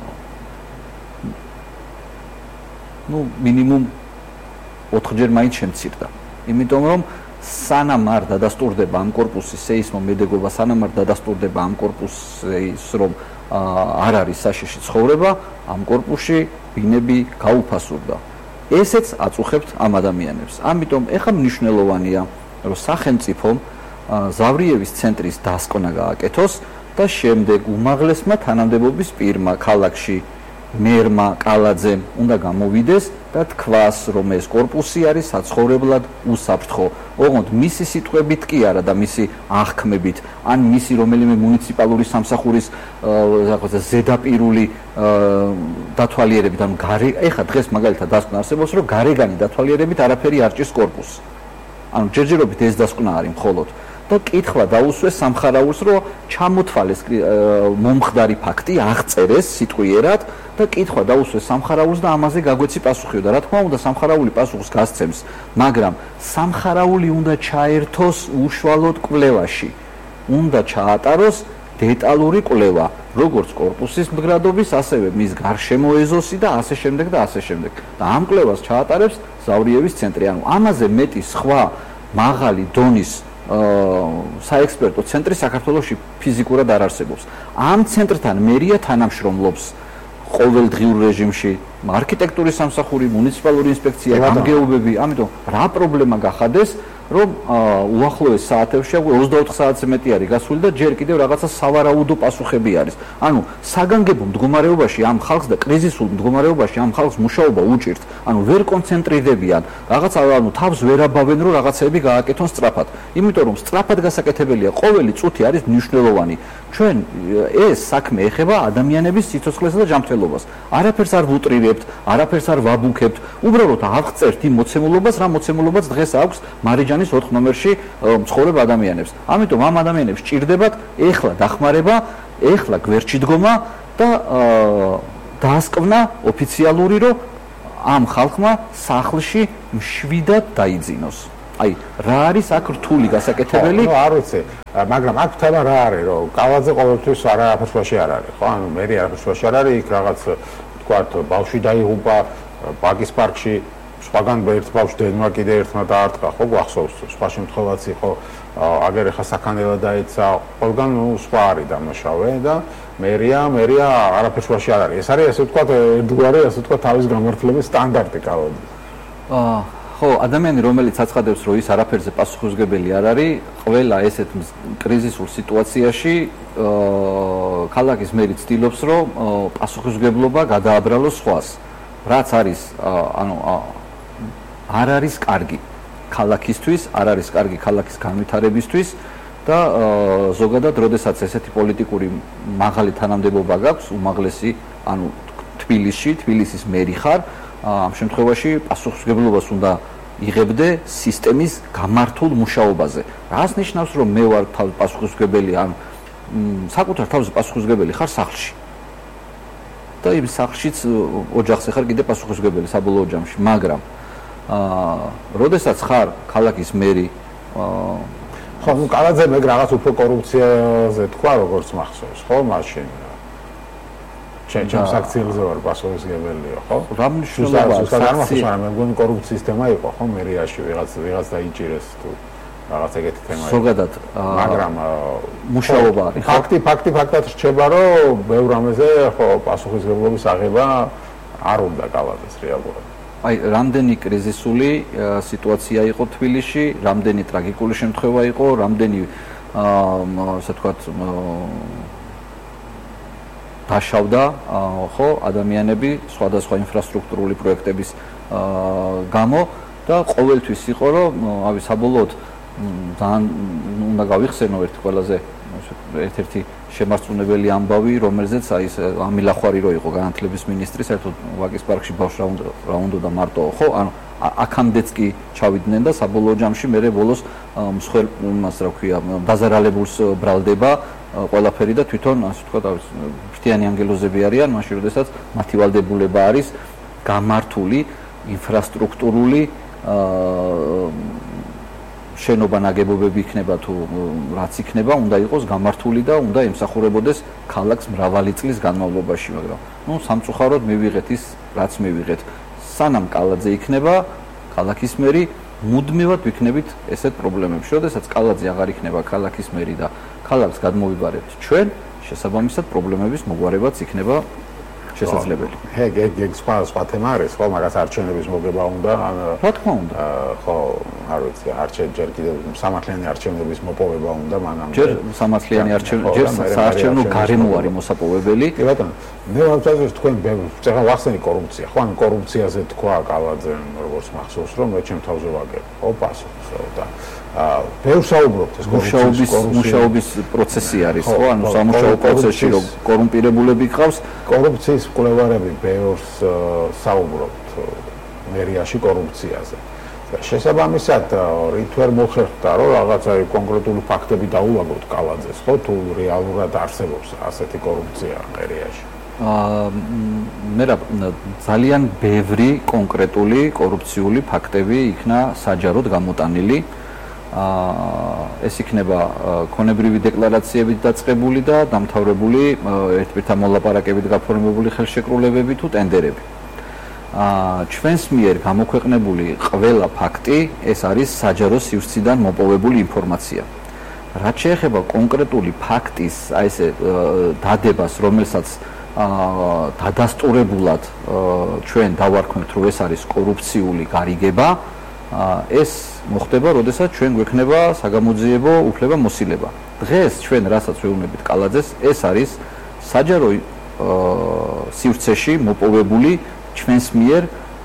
მინიმუმ 4-ჯერ მაინც შემცირდა. იმიტომ რომ სანამ არ დადასტურდება ამ корпуსის სეისმომედეგობა, სანამ არ დადასტურდება ამ корпуსის რომ არ არის საშიში ცხოვრება, ამ корпуსში ბინები გაუფასურდა. ესეც აწუხებთ ამ ადამიანებს. ამიტომ ეხლა მნიშვნელოვანია, რომ სახელმწიფომ ზავრიევის ცენტრის დასკვნა გააკეთოს და შემდეგ უმაღლესმა თანამდებობის პირმა ქალაქში მერმა კალაძემ უნდა გამოვიდეს და თქვას, რომ ეს корпуსი არის საცხოვრებლად უსაფრთხო. ოღონდ მისი სიტყვებით კი არა და მისი აღქმებით, ან მისი რომელიმე მუნიციპალური სამსახურის რაღაცა ზედაპირული დათვალიერებით, ანუ ეხლა დღეს მაგალითად დასკვნა არსებობს, რომ გარეგანი დათვალიერებით არაფერი არ ჭირს корпуსს. ანუ ჯერჯერობით ეს დასკვნა არის მხოლოდ და კითხვა დაუსვეს სამხარაულს, რომ ჩამოთვალეს მომხდარი ფაქტი, აღწერეს სიტყვიერად და კითხვა დაუსვეს სამხარაულს და ამაზე გაგვეცი პასუხიო და რა თქმა უნდა სამხარაული პასუხს გასცემს, მაგრამ სამხარაული უნდა ჩაერთოს უშუალოდ კვლევაში. უნდა ჩაატაროს დეტალური კვლევა, როგორც корпуსის მდგრადობის, ასევე მის გარშემო ეზოსი და ასე შემდეგ და ასე შემდეგ. და ამ კვლევას ჩაატარებს ზავრიევის ცენტრი. ანუ ამაზე მეტი სხვა მაღალი დონის საექსპერტო ცენტრი საქართველოში ფიზიკურად არ არსებობს. ამ ცენტრთან მერია თანამშრომლობს ყოველდღიურ რეჟიმში, არქიტექტურის სამსახური, მუნიციპალური ინსპექცია, გამგეობები, ამიტომ რა პრობლემა გახადეს რომ უახლოეს საათებში 24 საათზე მეტი არის გასული და ჯერ კიდევ რაღაცა სავარაუდო პასუხები არის. ანუ საგანგებო მდგომარეობაში ამ ხალხს და კრიზისულ მდგომარეობაში ამ ხალხს მუშაობა უჭირთ. ანუ ვერ კონცენტრირდებიან, რაღაცა ანუ თავს ვერ აბავენ რომ რაღაცები გააკეთონ სწრაფად. იმიტომ რომ სწრაფად გასაკეთებელია ყოველი წუთი არის მნიშვნელოვანი. ჩვენ ეს საქმე ეხება ადამიანების სიცოცხლესა და ჯანმრთელობას. არაფერს არ ვუტრირებთ, არაფერს არ ვაბუქებთ. უბრალოდ აღწერთ იმ მოცემულობას, რა მოცემულობაც დღეს აქვს მარიჯანის 4 ნომერში მცხოვრებ ადამიანებს. ამიტომ ამ ადამიანებს ჭირდებათ ეხლა დახმარება, ეხლა გვერდში დგომა და დაასკვნა ოფიციალური, რომ ამ ხალხმა სახლში მშვიდად დაიძინოს. აი, რა არის აქ რთული გასაკეთებელი? არ ვიცი, მაგრამ აქ თემა რა არის, რომ კალაძე ყოველთვის არაფერში არ არის, ხო? ანუ მე არაფერში არ არის, იქ რაღაც თქვათ, ბავშვი დაიღუპა ბაგის პარკში, სხვაგან ერთ ბავშვს დედმა კიდე ერთმა დაარტყა, ხო, გახსოვს, სხვა შემთხვევაც იყო, აგერ ახლა საქანელა დაეცა, ყველგან სხვა არის დამნაშავე და მერია არაფერში არ არის. ეს არის ასე ვთქვათ, ერთგვარი, ასე ვთქვათ, თავის გამართლების სტანდარტი კალაძე. ხო, ადამიანი, რომელიც აცხადებს, რომ ის არაფერზე პასუხისმგებელი არ არის, ყველა ესეთ კრიზისულ სიტუაციაში ქალაქის მერი ცდილობს, რომ პასუხისმგებლობა გადააბრალოს სხვას. რაც არის, ანუ არ არის კარგი ქალაქისთვის, არ არის კარგი ქალაქის განვითარებისთვის და ზოგადად, როდესაც ესეთი პოლიტიკური მაღალი თანამდებობა გაქვს, უმაღლესი, ანუ თბილისის მერი ხარ, ამ შემთხვევაში პასუხისმგებლობას უნდა იღებდე სისტემის გამართულ მუშაობაზე. რას ნიშნავს, რომ მე ვარ პასუხისმგებელი, ან საკუთარ თავზე პასუხისმგებელი ხარ სახლში. და იმ სახლშიც ოჯახზე ხარ კიდე პასუხისმგებელი საბოლოო ჯამში, მაგრამ როდესაც ხარ ქალაქის მერი, ხო, ну კალაძე მე რაღაც უფრო კორუფციაზე თქვა, როგორც მახსოვს, ხო, მაშინ ჩემს აქციებზე ვარ პასუხისმგებელია, ხო? რა მნიშვნელობა აქვს აქცია? მე მგონი კორუფციის თემა იყო, ხო, მერიაში ვიღაც დაიჭირეს თუ რაღაც ეგეთი თემა იყო. ზოგადად, მაგრამ მუშაობა არის. ფაქტად რჩება, რომ ბევრ რამეზე ხო პასუხისმგებლობის აღება არ უნდა კალაძეს რეალურად. აი, რამდენი კრიზისული სიტუაცია იყო თბილისში, რამდენი ტრაგიკული შემთხვევა იყო, რამდენი ასე ვთქვათ დაშავდა ხო ადამიანები სხვადასხვა ინფრასტრუქტურული პროექტების გამო და ყოველთვის იყო რომ ავი საბოლოოდ ძალიან უნდა გავიხსენო ერთი ერთ-ერთი შემარწმუნებელი ამბავი, რომელზეც აი ეს ამილახვარი რო იყო განათლების მინისტრი, საერთოდ ვაკის პარკში ბავშვს რა უნდა მარტო ხო, ანუ აქამდეც კი ჩავიდნენ და საბოლოო ჯამში მე ბოლოს მსხვერ იმას რა ქვია, დაზარალებულს ბრალდება ყველაფერი და თვითონ ასე ვთქვათ, ფრთიანი ანგელოზები არიან, მაშინ როდესაც მათი ვალდებულება არის გამართული ინფრასტრუქტურული შენობა ნაგებობები იქნება თუ რაც იქნება, უნდა იყოს გამართული და უნდა ემსახურებოდეს ქალაქს მრავალი წლის განმავლობაში, მაგრამ ნუ სამწუხაროდ მივიღეთ ის, რაც მივიღეთ. სანამ კალაძე იქნება ქალაქის მერი, მუდმივად ვიქნებით ესეთ პრობლემებში. როდესაც კალაძე აღარ იქნება ქალაქის მერი და ქალაქს გადმოვიბარებთ ჩვენ, შესაბამისად პრობლემების მოგვარებაც იქნება შესაძლებელი. ეგ სხვა თემა არის, ხო, მაგას არჩევნების მოგება უნდა, რა თქმა უნდა. ხო, არ ვიცი, ჯერ კიდევ სამართლიანი არჩევნების მოპოვება უნდა, მაგრამ ჯერ სამართლიანი არჩევნები, ჯერ საარჩევნო გარემო არის მოსაპოვებელი. კი ბატონო, მე ვამბობ, თქვენ წეგა ვახსენი კორუფცია, ხო, ან კორუფციაზე თქვა კალაძე, როგორც მახსოვს, რომ მე ჩემ თავზე ვაგებ, ხო, პასუხს და ბევრ საუბრობთ ეს მუშაობის პროცესი არის, ხო, ანუ სამუშაო პროცესში რომ კორუმპირებულები გყავს, კორუფციის მკვლევარები ბევრს საუბრობთ მერიაში კორუფციაზე. შესაბამისად, რით ვერ მოხერხდა, რომ რაღაცა კონკრეტული ფაქტები დაულაგოთ კალაძეს, ხო, თუ რეალურად არსებობს ასეთი კორუფცია მერიაში. მე ძალიან ბევრი კონკრეტული კორუფციული ფაქტები იქნა საჯაროდ გამოტანილი. ეს იქნება ქონებრივი დეკლარაციებით დაწყებული და დამთავრებული ერთპირთა მოლაპარაკებით გაფორმებული ხელშეკრულებები თუ ტენდერები. ჩვენს მიერ გამოქვეყნებული ყველა ფაქტი ეს არის საჯარო სივრციდან მოპოვებული ინფორმაცია. რაც შეეხება კონკრეტული ფაქტის, აი ესე დადებას, რომელსაც დადასტურებულად ჩვენ დავარქმევთ, რომ ეს არის კორუფციული გარიგება, ეს მოხდება, როდესაც ჩვენ გვექნება საგამოძიებო უფლება მოსილება. დღეს ჩვენ რასაც ვეუბნებით კალაძეს, ეს არის საჯარო სივრცეში მოპოვებული ჩვენს მიერ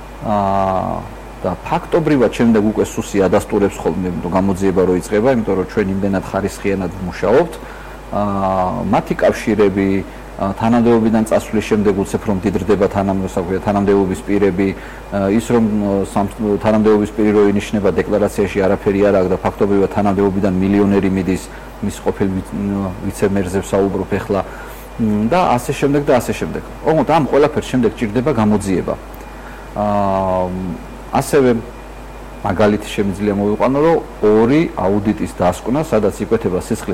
და ფაქტობრივად შემდეგ უკვე სუსი ადასტურებს ხოლმე გამოძიება რო იწყება, იმიტომ რომ ჩვენ იმდენად ხარისხიანად ვმუშაობთ, მათი კავშირები თანამდებობიდან წასვლის შემდეგ უცებ რომ დიდრდება თანამდებობის პირები, ის რომ თანამდებობის პირი რო ინიშნება დეკლარაციაში არაფერი არ აქვს და ფაქტობრივად თანამდებობიდან მილიონერი მიდის, მის ყოფილ ვიცე-მერზე ვსაუბრობ ახლა და ასე შემდეგ და ასე შემდეგ. ოღონდ ამ ყველაფერს შემდეგ ჭირდება გამოძიება. ასევე მაგალითი შემიძლია მოვიყვანო, რომ ორი აუდიტის დასკვნა, სადაც იკვეთება სისხლის